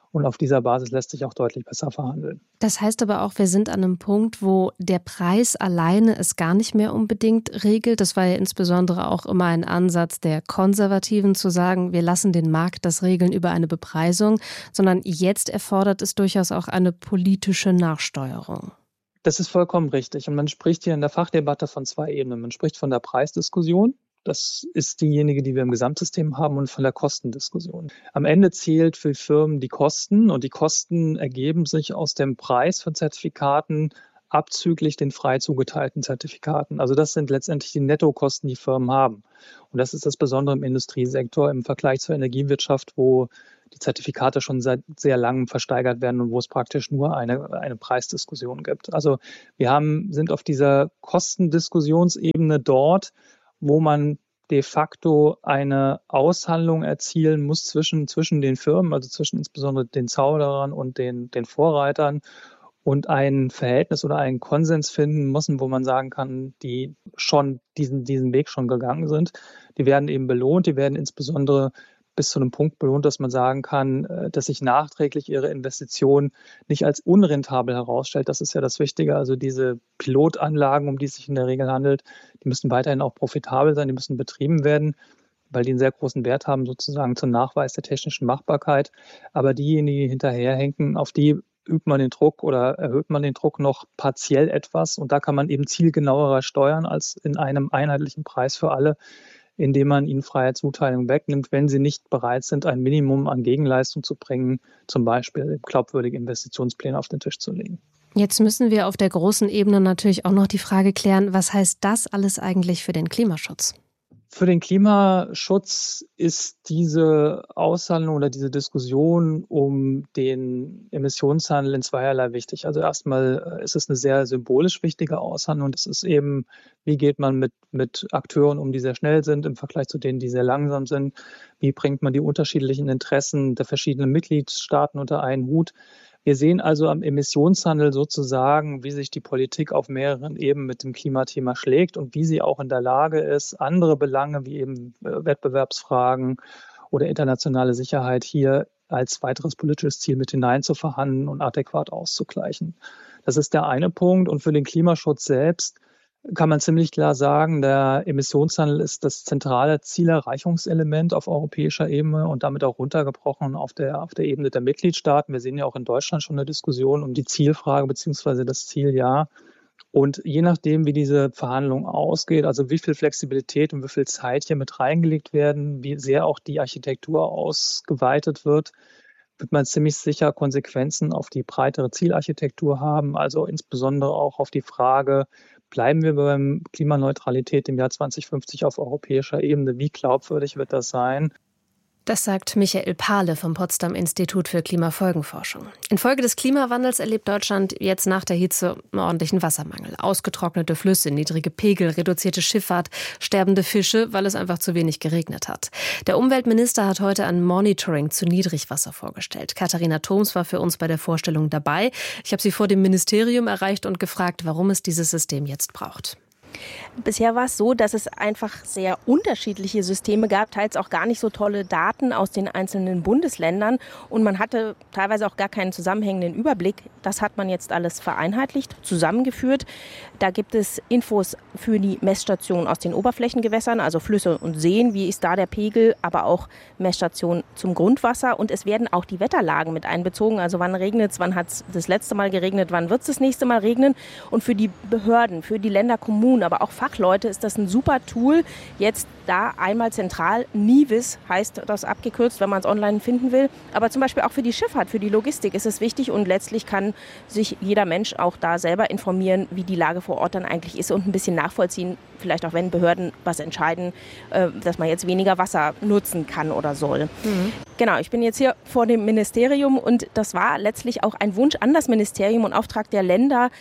Speaker 13: Und auf dieser Basis lässt sich auch deutlich besser verhandeln.
Speaker 10: Das heißt aber auch, wir sind an einem Punkt, wo der Preis alleine es gar nicht mehr unbedingt regelt. Das war ja insbesondere auch immer ein Ansatz der Konservativen, zu sagen, wir lassen den Markt das regeln über eine Bepreisung, sondern jetzt erfordert es durchaus auch eine politische Nachsteuerung.
Speaker 13: Das ist vollkommen richtig. Und man spricht hier in der Fachdebatte von 2 Ebenen. Man spricht von der Preisdiskussion. Das ist diejenige, die wir im Gesamtsystem haben, und von der Kostendiskussion. Am Ende zählt für Firmen die Kosten, und die Kosten ergeben sich aus dem Preis von Zertifikaten abzüglich den frei zugeteilten Zertifikaten. Also das sind letztendlich die Nettokosten, die Firmen haben. Und das ist das Besondere im Industriesektor im Vergleich zur Energiewirtschaft, wo die Zertifikate schon seit sehr langem versteigert werden und wo es praktisch nur eine Preisdiskussion gibt. Also wir sind auf dieser Kostendiskussionsebene dort, wo man de facto eine Aushandlung erzielen muss zwischen den Firmen, also zwischen insbesondere den Zauberern und den Vorreitern, und ein Verhältnis oder einen Konsens finden müssen, wo man sagen kann, die schon diesen Weg schon gegangen sind. Die werden eben belohnt, die werden insbesondere bis zu einem Punkt belohnt, dass man sagen kann, dass sich nachträglich ihre Investition nicht als unrentabel herausstellt. Das ist ja das Wichtige. Also diese Pilotanlagen, um die es sich in der Regel handelt, die müssen weiterhin auch profitabel sein, die müssen betrieben werden, weil die einen sehr großen Wert haben, sozusagen zum Nachweis der technischen Machbarkeit. Aber diejenigen, die hinterherhinken, auf die übt man den Druck oder erhöht man den Druck noch partiell etwas. Und da kann man eben zielgenauerer steuern als in einem einheitlichen Preis für alle, indem man ihnen freie Zuteilung wegnimmt, wenn sie nicht bereit sind, ein Minimum an Gegenleistung zu bringen, zum Beispiel glaubwürdige Investitionspläne auf den Tisch zu legen.
Speaker 10: Jetzt müssen wir auf der großen Ebene natürlich auch noch die Frage klären, was heißt das alles eigentlich für den Klimaschutz?
Speaker 13: Für den Klimaschutz ist diese Aushandlung oder diese Diskussion um den Emissionshandel in zweierlei wichtig. Also erstmal ist es eine sehr symbolisch wichtige Aushandlung. Das ist eben, wie geht man mit Akteuren um, die sehr schnell sind im Vergleich zu denen, die sehr langsam sind? Wie bringt man die unterschiedlichen Interessen der verschiedenen Mitgliedstaaten unter einen Hut? Wir sehen also am Emissionshandel sozusagen, wie sich die Politik auf mehreren Ebenen mit dem Klimathema schlägt und wie sie auch in der Lage ist, andere Belange wie eben Wettbewerbsfragen oder internationale Sicherheit hier als weiteres politisches Ziel mit hineinzuverhandeln und adäquat auszugleichen. Das ist der eine Punkt. Und für den Klimaschutz selbst kann man ziemlich klar sagen, der Emissionshandel ist das zentrale Zielerreichungselement auf europäischer Ebene und damit auch runtergebrochen auf der Ebene der Mitgliedstaaten. Wir sehen ja auch in Deutschland schon eine Diskussion um die Zielfrage bzw. das Zieljahr. Und je nachdem, wie diese Verhandlung ausgeht, also wie viel Flexibilität und wie viel Zeit hier mit reingelegt werden, wie sehr auch die Architektur ausgeweitet wird man ziemlich sicher Konsequenzen auf die breitere Zielarchitektur haben, also insbesondere auch auf die Frage, bleiben wir beim Klimaneutralität im Jahr 2050 auf europäischer Ebene? Wie glaubwürdig wird das sein?
Speaker 10: Das sagt Michael Pahle vom Potsdam-Institut für Klimafolgenforschung. Infolge des Klimawandels erlebt Deutschland jetzt nach der Hitze einen ordentlichen Wassermangel. Ausgetrocknete Flüsse, niedrige Pegel, reduzierte Schifffahrt, sterbende Fische, weil es einfach zu wenig geregnet hat. Der Umweltminister hat heute ein Monitoring zu Niedrigwasser vorgestellt. Katharina Thoms war für uns bei der Vorstellung dabei. Ich habe sie vor dem Ministerium erreicht und gefragt, warum es dieses System jetzt braucht.
Speaker 14: Bisher war es so, dass es einfach sehr unterschiedliche Systeme gab, teils auch gar nicht so tolle Daten aus den einzelnen Bundesländern und man hatte teilweise auch gar keinen zusammenhängenden Überblick. Das hat man jetzt alles vereinheitlicht, zusammengeführt. Da gibt es Infos für die Messstationen aus den Oberflächengewässern, also Flüsse und Seen, wie ist da der Pegel, aber auch Messstationen zum Grundwasser und es werden auch die Wetterlagen mit einbezogen, also wann regnet es, wann hat es das letzte Mal geregnet, wann wird es das nächste Mal regnen und für die Behörden, für die Länder, Kommunen, aber auch Fachleute ist das ein super Tool. Jetzt da einmal zentral, NIWIS heißt das abgekürzt, wenn man es online finden will. Aber zum Beispiel auch für die Schifffahrt, für die Logistik ist es wichtig und letztlich kann sich jeder Mensch auch da selber informieren, wie die Lage vor Ort dann eigentlich ist und ein bisschen nachvollziehen, vielleicht auch wenn Behörden was entscheiden, dass man jetzt weniger Wasser nutzen kann oder soll. Mhm. Genau, ich bin jetzt hier vor dem Ministerium und das war letztlich auch ein Wunsch an das Ministerium und Auftrag der Länder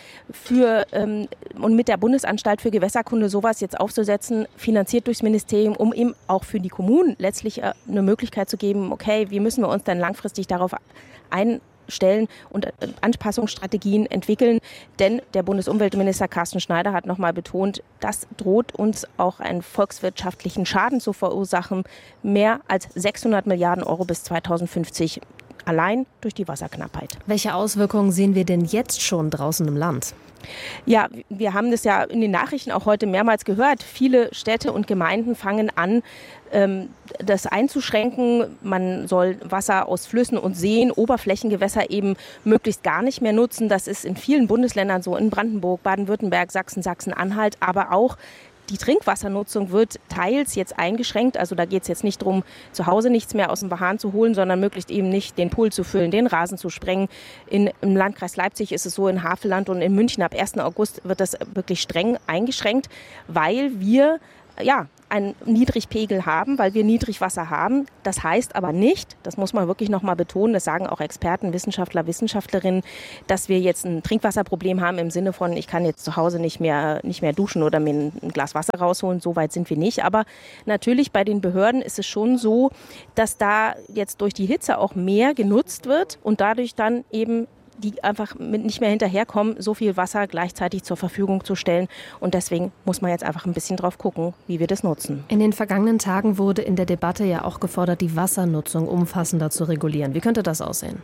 Speaker 14: und mit der Bundesanstalt für Gewässerkunde sowas jetzt aufzusetzen, finanziert durchs Ministerium, um eben auch für die Kommunen letztlich eine Möglichkeit zu geben, okay, wie müssen wir uns dann langfristig darauf einstellen und Anpassungsstrategien entwickeln. Denn der Bundesumweltminister Carsten Schneider hat nochmal betont, das droht uns auch einen volkswirtschaftlichen Schaden zu verursachen. Mehr als 600 Milliarden Euro bis 2050 allein durch die Wasserknappheit.
Speaker 10: Welche Auswirkungen sehen wir denn jetzt schon draußen im Land?
Speaker 14: Ja, wir haben das ja in den Nachrichten auch heute mehrmals gehört. Viele Städte und Gemeinden fangen an, das einzuschränken. Man soll Wasser aus Flüssen und Seen, Oberflächengewässer eben möglichst gar nicht mehr nutzen. Das ist in vielen Bundesländern so, in Brandenburg, Baden-Württemberg, Sachsen, Sachsen-Anhalt, aber auch die Trinkwassernutzung wird teils jetzt eingeschränkt. Also da geht es jetzt nicht darum, zu Hause nichts mehr aus dem Hahn zu holen, sondern möglichst eben nicht den Pool zu füllen, den Rasen zu sprengen. Im Landkreis Leipzig ist es so, in Havelland und in München ab 1. August wird das wirklich streng eingeschränkt, weil wir einen Niedrigpegel haben, weil wir Niedrigwasser haben. Das heißt aber nicht, das muss man wirklich noch mal betonen, das sagen auch Experten, Wissenschaftler, Wissenschaftlerinnen, dass wir jetzt ein Trinkwasserproblem haben im Sinne von, ich kann jetzt zu Hause nicht mehr duschen oder mir ein Glas Wasser rausholen. So weit sind wir nicht. Aber natürlich bei den Behörden ist es schon so, dass da jetzt durch die Hitze auch mehr genutzt wird und dadurch dann eben die einfach nicht mehr hinterherkommen, so viel Wasser gleichzeitig zur Verfügung zu stellen. Und deswegen muss man jetzt einfach ein bisschen drauf gucken, wie wir das nutzen.
Speaker 10: In den vergangenen Tagen wurde in der Debatte ja auch gefordert, die Wassernutzung umfassender zu regulieren. Wie könnte das aussehen?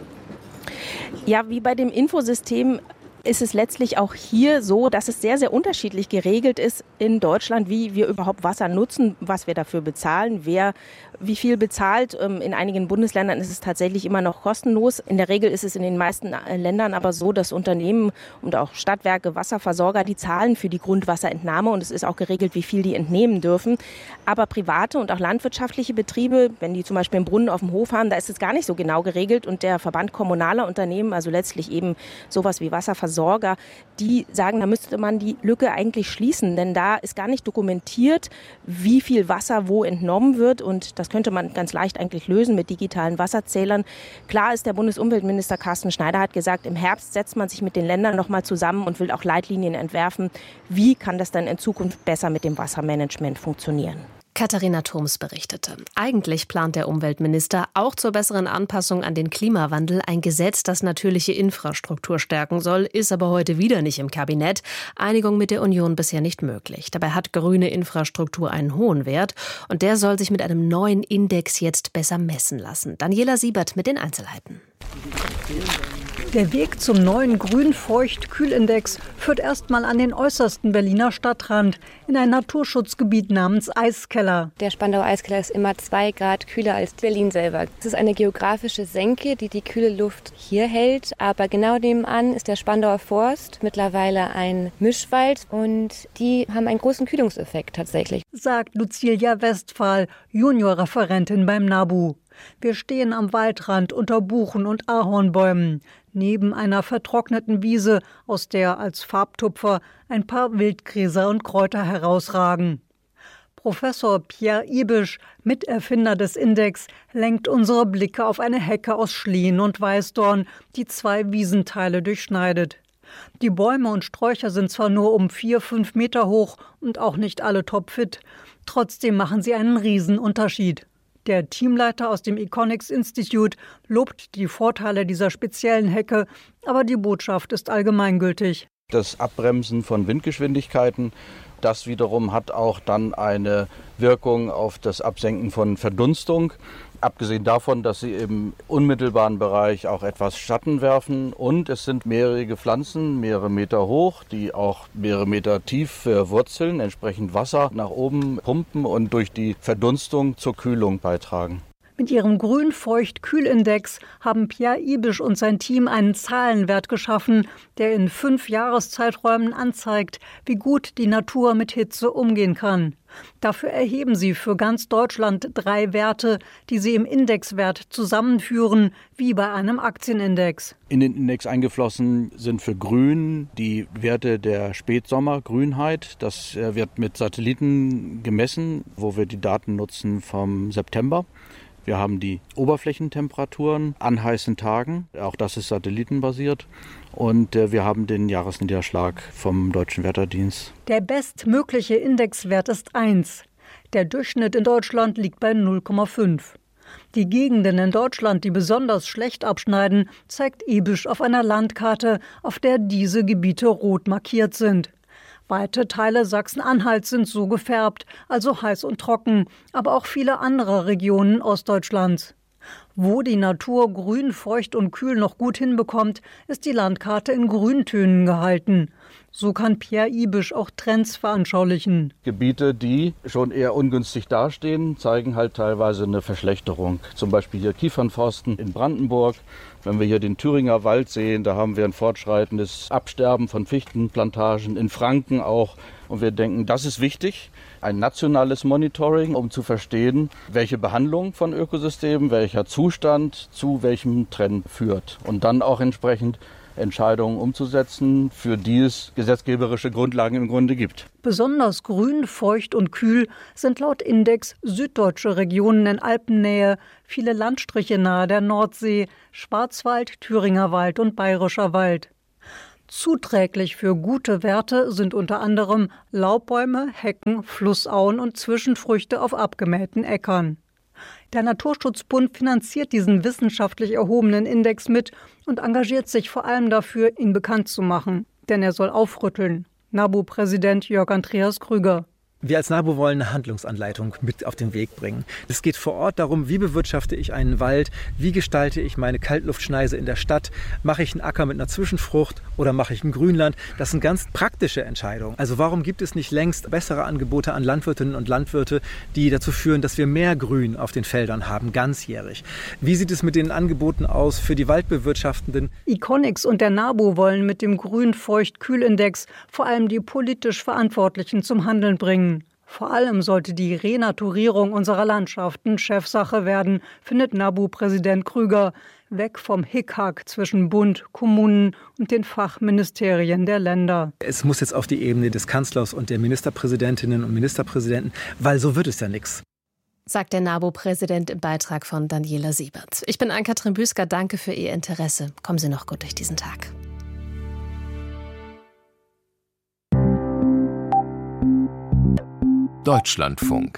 Speaker 14: Ja, wie bei dem Infosystem ist es letztlich auch hier so, dass es sehr, sehr unterschiedlich geregelt ist in Deutschland, wie wir überhaupt Wasser nutzen, was wir dafür bezahlen, wer wie viel bezahlt. In einigen Bundesländern ist es tatsächlich immer noch kostenlos. In der Regel ist es in den meisten Ländern aber so, dass Unternehmen und auch Stadtwerke, Wasserversorger, die zahlen für die Grundwasserentnahme und es ist auch geregelt, wie viel die entnehmen dürfen. Aber private und auch landwirtschaftliche Betriebe, wenn die zum Beispiel einen Brunnen auf dem Hof haben, da ist es gar nicht so genau geregelt und der Verband kommunaler Unternehmen, also letztlich eben sowas wie Wasserversorger, die sagen, da müsste man die Lücke eigentlich schließen, denn da ist gar nicht dokumentiert, wie viel Wasser wo entnommen wird und das könnte man ganz leicht eigentlich lösen mit digitalen Wasserzählern. Klar ist, der Bundesumweltminister Carsten Schneider hat gesagt, im Herbst setzt man sich mit den Ländern noch mal zusammen und will auch Leitlinien entwerfen. Wie kann das dann in Zukunft besser mit dem Wassermanagement funktionieren?
Speaker 10: Katharina Thoms berichtete. Eigentlich plant der Umweltminister auch zur besseren Anpassung an den Klimawandel ein Gesetz, das natürliche Infrastruktur stärken soll, ist aber heute wieder nicht im Kabinett. Einigung mit der Union bisher nicht möglich. Dabei hat grüne Infrastruktur einen hohen Wert und der soll sich mit einem neuen Index jetzt besser messen lassen. Daniela Siebert mit den Einzelheiten.
Speaker 15: Der Weg zum neuen Grün-Feucht-Kühlindex führt erstmal an den äußersten Berliner Stadtrand, in ein Naturschutzgebiet namens Eiskeller.
Speaker 16: Der Spandauer Eiskeller ist immer 2 Grad kühler als Berlin selber. Es ist eine geografische Senke, die die kühle Luft hier hält. Aber genau nebenan ist der Spandauer Forst, mittlerweile ein Mischwald. Und die haben einen großen Kühlungseffekt tatsächlich.
Speaker 15: Sagt Lucilia Westphal, Juniorreferentin beim NABU. Wir stehen am Waldrand unter Buchen und Ahornbäumen, neben einer vertrockneten Wiese, aus der als Farbtupfer ein paar Wildgräser und Kräuter herausragen. Professor Pierre Ibisch, Miterfinder des Index, lenkt unsere Blicke auf eine Hecke aus Schlehen und Weißdorn, die 2 Wiesenteile durchschneidet. Die Bäume und Sträucher sind zwar nur um 4-5 Meter hoch und auch nicht alle topfit, trotzdem machen sie einen Riesenunterschied. Der Teamleiter aus dem Econics Institute lobt die Vorteile dieser speziellen Hecke, aber die Botschaft ist allgemeingültig.
Speaker 17: Das Abbremsen von Windgeschwindigkeiten, das wiederum hat auch dann eine Wirkung auf das Absenken von Verdunstung. Abgesehen davon, dass sie im unmittelbaren Bereich auch etwas Schatten werfen und es sind mehrere Pflanzen, mehrere Meter hoch, die auch mehrere Meter tief wurzeln, entsprechend Wasser nach oben pumpen und durch die Verdunstung zur Kühlung beitragen.
Speaker 15: Mit ihrem Grün-Feucht-Kühlindex haben Pierre Ibisch und sein Team einen Zahlenwert geschaffen, der in 5 Jahreszeiträumen anzeigt, wie gut die Natur mit Hitze umgehen kann. Dafür erheben sie für ganz Deutschland 3 Werte, die sie im Indexwert zusammenführen, wie bei einem Aktienindex.
Speaker 17: In den Index eingeflossen sind für Grün die Werte der Spätsommergrünheit. Das wird mit Satelliten gemessen, wo wir die Daten nutzen vom September. Wir haben die Oberflächentemperaturen an heißen Tagen, auch das ist satellitenbasiert. Und wir haben den Jahresniederschlag vom Deutschen Wetterdienst.
Speaker 15: Der bestmögliche Indexwert ist 1. Der Durchschnitt in Deutschland liegt bei 0,5. Die Gegenden in Deutschland, die besonders schlecht abschneiden, zeigt Ibisch auf einer Landkarte, auf der diese Gebiete rot markiert sind. Weite Teile Sachsen-Anhalts sind so gefärbt, also heiß und trocken, aber auch viele andere Regionen Ostdeutschlands. Wo die Natur grün, feucht und kühl noch gut hinbekommt, ist die Landkarte in Grüntönen gehalten. So kann Pierre Ibisch auch Trends veranschaulichen.
Speaker 17: Gebiete, die schon eher ungünstig dastehen, zeigen halt teilweise eine Verschlechterung. Zum Beispiel hier Kiefernforsten in Brandenburg. Wenn wir hier den Thüringer Wald sehen, da haben wir ein fortschreitendes Absterben von Fichtenplantagen, in Franken auch. Und wir denken, das ist wichtig, ein nationales Monitoring, um zu verstehen, welche Behandlung von Ökosystemen, welcher Zustand zu welchem Trend führt. Und dann auch entsprechend Entscheidungen umzusetzen, für die es gesetzgeberische Grundlagen im Grunde gibt.
Speaker 15: Besonders grün, feucht und kühl sind laut Index süddeutsche Regionen in Alpennähe, viele Landstriche nahe der Nordsee, Schwarzwald, Thüringer Wald und Bayerischer Wald. Zuträglich für gute Werte sind unter anderem Laubbäume, Hecken, Flussauen und Zwischenfrüchte auf abgemähten Äckern. Der Naturschutzbund finanziert diesen wissenschaftlich erhobenen Index mit und engagiert sich vor allem dafür, ihn bekannt zu machen. Denn er soll aufrütteln. NABU-Präsident Jörg Andreas Krüger.
Speaker 18: Wir als NABU wollen eine Handlungsanleitung mit auf den Weg bringen. Es geht vor Ort darum, wie bewirtschafte ich einen Wald, wie gestalte ich meine Kaltluftschneise in der Stadt, mache ich einen Acker mit einer Zwischenfrucht oder mache ich ein Grünland. Das sind ganz praktische Entscheidungen. Also warum gibt es nicht längst bessere Angebote an Landwirtinnen und Landwirte, die dazu führen, dass wir mehr Grün auf den Feldern haben, ganzjährig? Wie sieht es mit den Angeboten aus für die Waldbewirtschaftenden?
Speaker 15: Iconix und der NABU wollen mit dem Grün-Feucht-Kühl-Index vor allem die politisch Verantwortlichen zum Handeln bringen. Vor allem sollte die Renaturierung unserer Landschaften Chefsache werden, findet NABU-Präsident Krüger. Weg vom Hickhack zwischen Bund, Kommunen und den Fachministerien der Länder.
Speaker 18: Es muss jetzt auf die Ebene des Kanzlers und der Ministerpräsidentinnen und Ministerpräsidenten, weil so wird es ja nichts.
Speaker 10: Sagt der NABU-Präsident im Beitrag von Daniela Siebert. Ich bin Ann-Kathrin Büsker, danke für Ihr Interesse. Kommen Sie noch gut durch diesen Tag.
Speaker 19: Deutschlandfunk.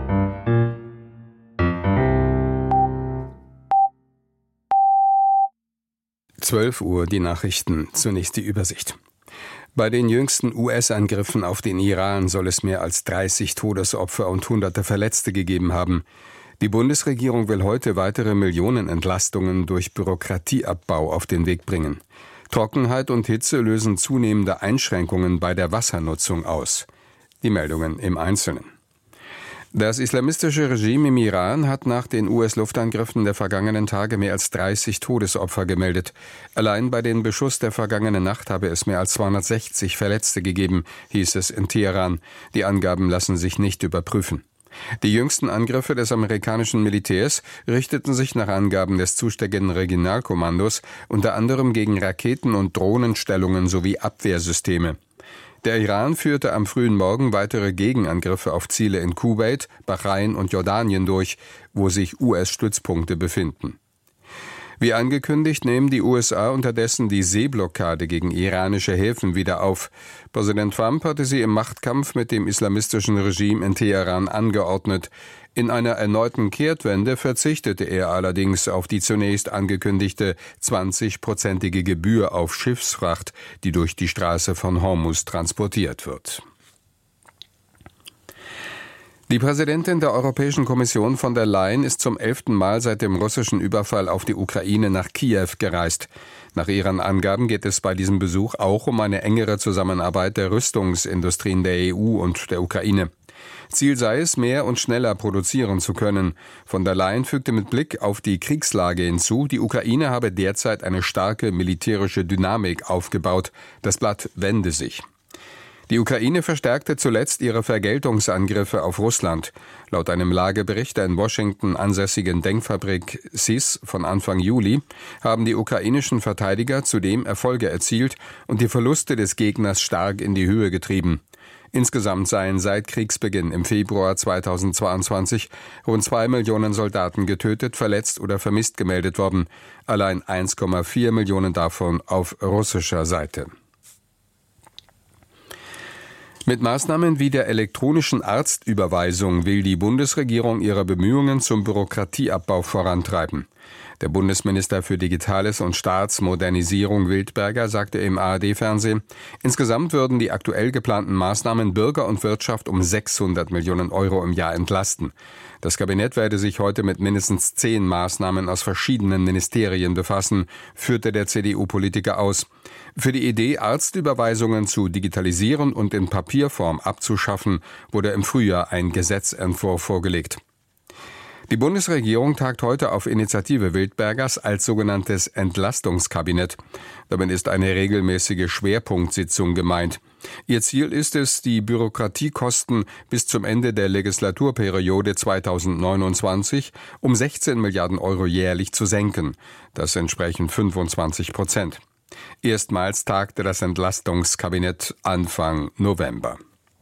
Speaker 19: Uhr die Nachrichten, zunächst die Übersicht. Bei den jüngsten US-Angriffen auf den Iran soll es mehr als 30 Todesopfer und Hunderte Verletzte gegeben haben. Die Bundesregierung will heute weitere Millionenentlastungen durch Bürokratieabbau auf den Weg bringen. Trockenheit und Hitze lösen zunehmende Einschränkungen bei der Wassernutzung aus. Die Meldungen im Einzelnen. Das islamistische Regime im Iran hat nach den US-Luftangriffen der vergangenen Tage mehr als 30 Todesopfer gemeldet. Allein bei dem Beschuss der vergangenen Nacht habe es mehr als 260 Verletzte gegeben, hieß es in Teheran. Die Angaben lassen sich nicht überprüfen. Die jüngsten Angriffe des amerikanischen Militärs richteten sich nach Angaben des zuständigen Regionalkommandos unter anderem gegen Raketen- und Drohnenstellungen sowie Abwehrsysteme. Der Iran führte am frühen Morgen weitere Gegenangriffe auf Ziele in Kuwait, Bahrain und Jordanien durch, wo sich US-Stützpunkte befinden. Wie angekündigt, nehmen die USA unterdessen die Seeblockade gegen iranische Häfen wieder auf. Präsident Trump hatte sie im Machtkampf mit dem islamistischen Regime in Teheran angeordnet. In einer erneuten Kehrtwende verzichtete er allerdings auf die zunächst angekündigte 20-prozentige Gebühr auf Schiffsfracht, die durch die Straße von Hormuz transportiert wird. Die Präsidentin der Europäischen Kommission von der Leyen ist zum 11. Mal seit dem russischen Überfall auf die Ukraine nach Kiew gereist. Nach ihren Angaben geht es bei diesem Besuch auch um eine engere Zusammenarbeit der Rüstungsindustrien der EU und der Ukraine. Ziel sei es, mehr und schneller produzieren zu können. Von der Leyen fügte mit Blick auf die Kriegslage hinzu, die Ukraine habe derzeit eine starke militärische Dynamik aufgebaut. Das Blatt wende sich. Die Ukraine verstärkte zuletzt ihre Vergeltungsangriffe auf Russland. Laut einem Lagebericht der in Washington ansässigen Denkfabrik SIS von Anfang Juli haben die ukrainischen Verteidiger zudem Erfolge erzielt und die Verluste des Gegners stark in die Höhe getrieben. Insgesamt seien seit Kriegsbeginn im Februar 2022 rund 2 Millionen Soldaten getötet, verletzt oder vermisst gemeldet worden. Allein 1,4 Millionen davon auf russischer Seite. Mit Maßnahmen wie der elektronischen Arztüberweisung will die Bundesregierung ihre Bemühungen zum Bürokratieabbau vorantreiben. Der Bundesminister für Digitales und Staatsmodernisierung Wildberger sagte im ARD-Fernsehen, insgesamt würden die aktuell geplanten Maßnahmen Bürger und Wirtschaft um 600 Millionen Euro im Jahr entlasten. Das Kabinett werde sich heute mit mindestens 10 Maßnahmen aus verschiedenen Ministerien befassen, führte der CDU-Politiker aus. Für die Idee, Arztüberweisungen zu digitalisieren und in Papierform abzuschaffen, wurde im Frühjahr ein Gesetzentwurf vorgelegt. Die Bundesregierung tagt heute auf Initiative Wildbergers als sogenanntes Entlastungskabinett. Damit ist eine regelmäßige Schwerpunktsitzung gemeint. Ihr Ziel ist es, die Bürokratiekosten bis zum Ende der Legislaturperiode 2029 um 16 Milliarden Euro jährlich zu senken. Das entsprechen 25%. Erstmals tagte das Entlastungskabinett Anfang November.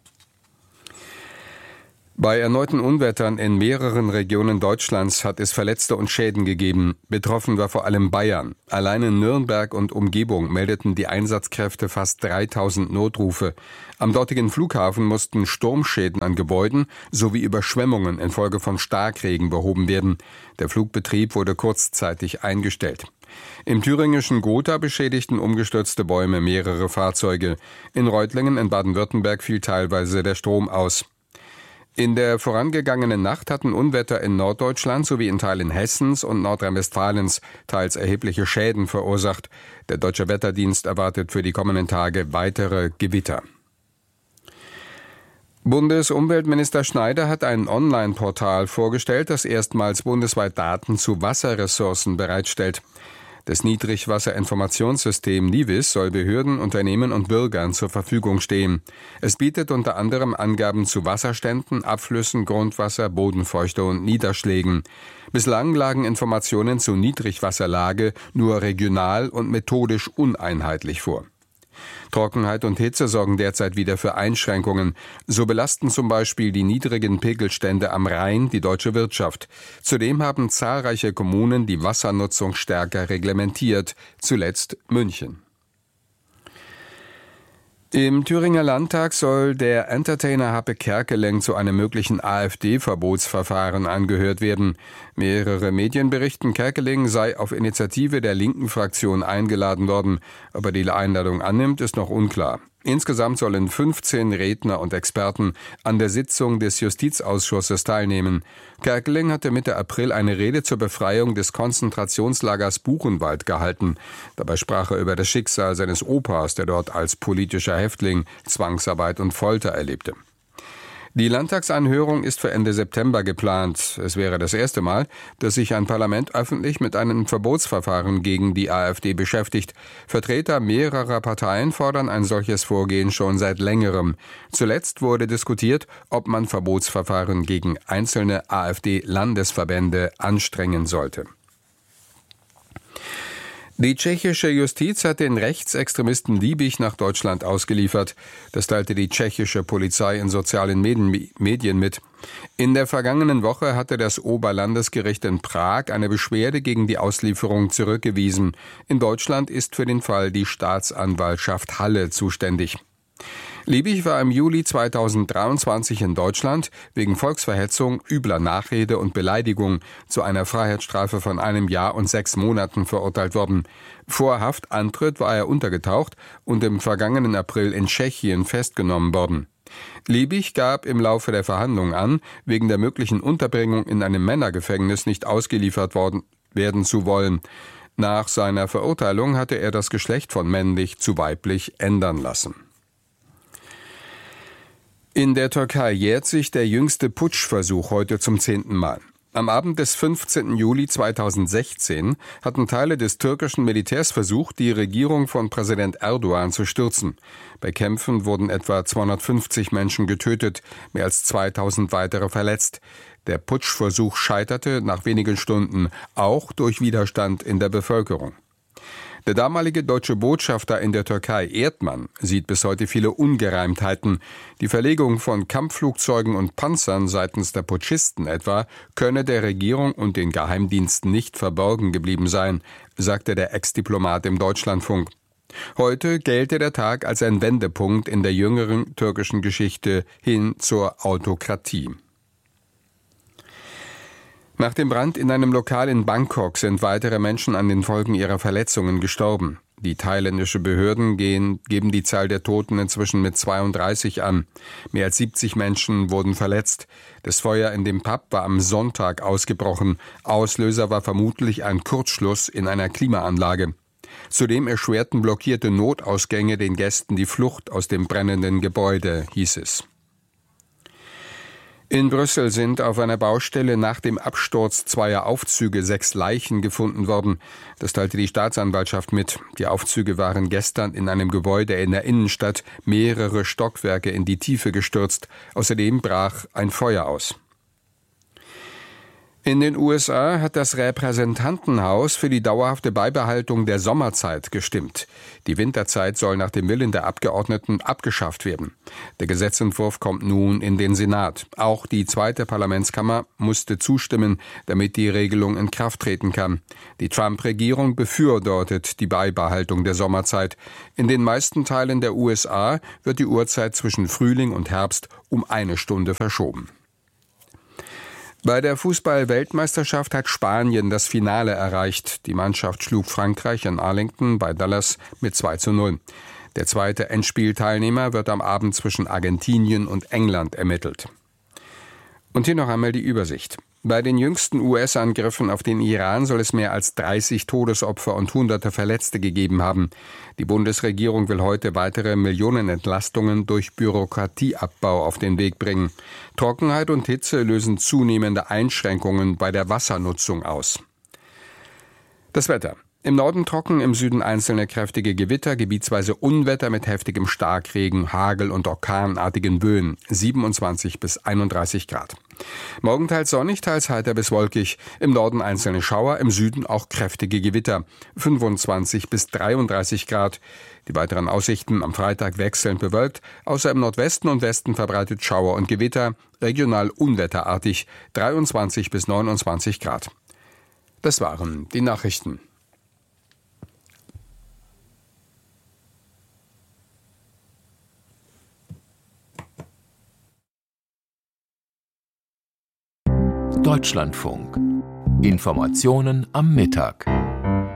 Speaker 19: Bei erneuten Unwettern in mehreren Regionen Deutschlands hat es Verletzte und Schäden gegeben. Betroffen war vor allem Bayern. Allein in Nürnberg und Umgebung meldeten die Einsatzkräfte fast 3000 Notrufe. Am dortigen Flughafen mussten Sturmschäden an Gebäuden sowie Überschwemmungen infolge von Starkregen behoben werden. Der Flugbetrieb wurde kurzzeitig eingestellt. Im thüringischen Gotha beschädigten umgestürzte Bäume mehrere Fahrzeuge. In Reutlingen in Baden-Württemberg fiel teilweise der Strom aus. In der vorangegangenen Nacht hatten Unwetter in Norddeutschland sowie in Teilen Hessens und Nordrhein-Westfalens teils erhebliche Schäden verursacht. Der Deutsche Wetterdienst erwartet für die kommenden Tage weitere Gewitter. Bundesumweltminister Schneider hat ein Online-Portal vorgestellt, das erstmals bundesweit Daten zu Wasserressourcen bereitstellt. Das Niedrigwasserinformationssystem NIWIS soll Behörden, Unternehmen und Bürgern zur Verfügung stehen. Es bietet unter anderem Angaben zu Wasserständen, Abflüssen, Grundwasser, Bodenfeuchte und Niederschlägen. Bislang lagen Informationen zu Niedrigwasserlage nur regional und methodisch uneinheitlich vor. Trockenheit und Hitze sorgen derzeit wieder für Einschränkungen. So belasten zum Beispiel die niedrigen Pegelstände am Rhein die deutsche Wirtschaft. Zudem haben zahlreiche Kommunen die Wassernutzung stärker reglementiert, zuletzt München. Im Thüringer Landtag soll der Entertainer Happe Kerkeling zu einem möglichen AfD-Verbotsverfahren angehört werden. Mehrere Medien berichten, Kerkeling sei auf Initiative der linken Fraktion eingeladen worden. Ob er die Einladung annimmt, ist noch unklar. Insgesamt sollen 15 Redner und Experten an der Sitzung des Justizausschusses teilnehmen. Kerkeling hatte Mitte April eine Rede zur Befreiung des Konzentrationslagers Buchenwald gehalten. Dabei sprach er über das Schicksal seines Opas, der dort als politischer Häftling Zwangsarbeit und Folter erlebte. Die Landtagsanhörung ist für Ende September geplant. Es wäre das erste Mal, dass sich ein Parlament öffentlich mit einem Verbotsverfahren gegen die AfD beschäftigt. Vertreter mehrerer Parteien fordern ein solches Vorgehen schon seit längerem. Zuletzt wurde diskutiert, ob man Verbotsverfahren gegen einzelne AfD-Landesverbände anstrengen sollte. Die tschechische Justiz hat den Rechtsextremisten Liebig nach Deutschland ausgeliefert. Das teilte die tschechische Polizei in sozialen Medien mit. In der vergangenen Woche hatte das Oberlandesgericht in Prag eine Beschwerde gegen die Auslieferung zurückgewiesen. In Deutschland ist für den Fall die Staatsanwaltschaft Halle zuständig. Liebig war im Juli 2023 in Deutschland wegen Volksverhetzung, übler Nachrede und Beleidigung zu einer Freiheitsstrafe von 1 Jahr und 6 Monaten verurteilt worden. Vor Haftantritt war er untergetaucht und im vergangenen April in Tschechien festgenommen worden. Liebig gab im Laufe der Verhandlungen an, wegen der möglichen Unterbringung in einem Männergefängnis nicht ausgeliefert werden zu wollen. Nach seiner Verurteilung hatte er das Geschlecht von männlich zu weiblich ändern lassen. In der Türkei jährt sich der jüngste Putschversuch heute zum 10. Mal. Am Abend des 15. Juli 2016 hatten Teile des türkischen Militärs versucht, die Regierung von Präsident Erdogan zu stürzen. Bei Kämpfen wurden etwa 250 Menschen getötet, mehr als 2000 weitere verletzt. Der Putschversuch scheiterte nach wenigen Stunden, auch durch Widerstand in der Bevölkerung. Der damalige deutsche Botschafter in der Türkei, Erdmann, sieht bis heute viele Ungereimtheiten. Die Verlegung von Kampfflugzeugen und Panzern seitens der Putschisten etwa könne der Regierung und den Geheimdiensten nicht verborgen geblieben sein, sagte der Ex-Diplomat im Deutschlandfunk. Heute gelte der Tag als ein Wendepunkt in der jüngeren türkischen Geschichte hin zur Autokratie. Nach dem Brand in einem Lokal in Bangkok sind weitere Menschen an den Folgen ihrer Verletzungen gestorben. Die thailändische Behörden geben die Zahl der Toten inzwischen mit 32 an. Mehr als 70 Menschen wurden verletzt. Das Feuer in dem Pub war am Sonntag ausgebrochen. Auslöser war vermutlich ein Kurzschluss in einer Klimaanlage. Zudem erschwerten blockierte Notausgänge den Gästen die Flucht aus dem brennenden Gebäude, hieß es. In Brüssel sind auf einer Baustelle nach dem Absturz zweier Aufzüge 6 Leichen gefunden worden. Das teilte die Staatsanwaltschaft mit. Die Aufzüge waren gestern in einem Gebäude in der Innenstadt mehrere Stockwerke in die Tiefe gestürzt. Außerdem brach ein Feuer aus. In den USA hat das Repräsentantenhaus für die dauerhafte Beibehaltung der Sommerzeit gestimmt. Die Winterzeit soll nach dem Willen der Abgeordneten abgeschafft werden. Der Gesetzentwurf kommt nun in den Senat. Auch die zweite Parlamentskammer musste zustimmen, damit die Regelung in Kraft treten kann. Die Trump-Regierung befürwortet die Beibehaltung der Sommerzeit. In den meisten Teilen der USA wird die Uhrzeit zwischen Frühling und Herbst um 1 Stunde verschoben. Bei der Fußball-Weltmeisterschaft hat Spanien das Finale erreicht. Die Mannschaft schlug Frankreich in Arlington bei Dallas mit 2:0. Der zweite Endspielteilnehmer wird am Abend zwischen Argentinien und England ermittelt. Und hier noch einmal die Übersicht. Bei den jüngsten US-Angriffen auf den Iran soll es mehr als 30 Todesopfer und Hunderte Verletzte gegeben haben. Die Bundesregierung will heute weitere Millionenentlastungen durch Bürokratieabbau auf den Weg bringen. Trockenheit und Hitze lösen zunehmende Einschränkungen bei der Wassernutzung aus. Das Wetter. Im Norden trocken, im Süden einzelne kräftige Gewitter, gebietsweise Unwetter mit heftigem Starkregen, Hagel und orkanartigen Böen, 27 bis 31 Grad. Morgen teils sonnig, teils heiter bis wolkig, im Norden einzelne Schauer, im Süden auch kräftige Gewitter, 25 bis 33 Grad. Die weiteren Aussichten am Freitag wechselnd bewölkt, außer im Nordwesten und Westen verbreitet Schauer und Gewitter, regional unwetterartig, 23 bis 29 Grad. Das waren die Nachrichten.
Speaker 20: Deutschlandfunk. Informationen am Mittag.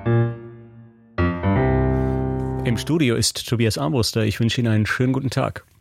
Speaker 21: Im Studio ist Tobias Armbruster. Ich wünsche Ihnen einen schönen guten Tag.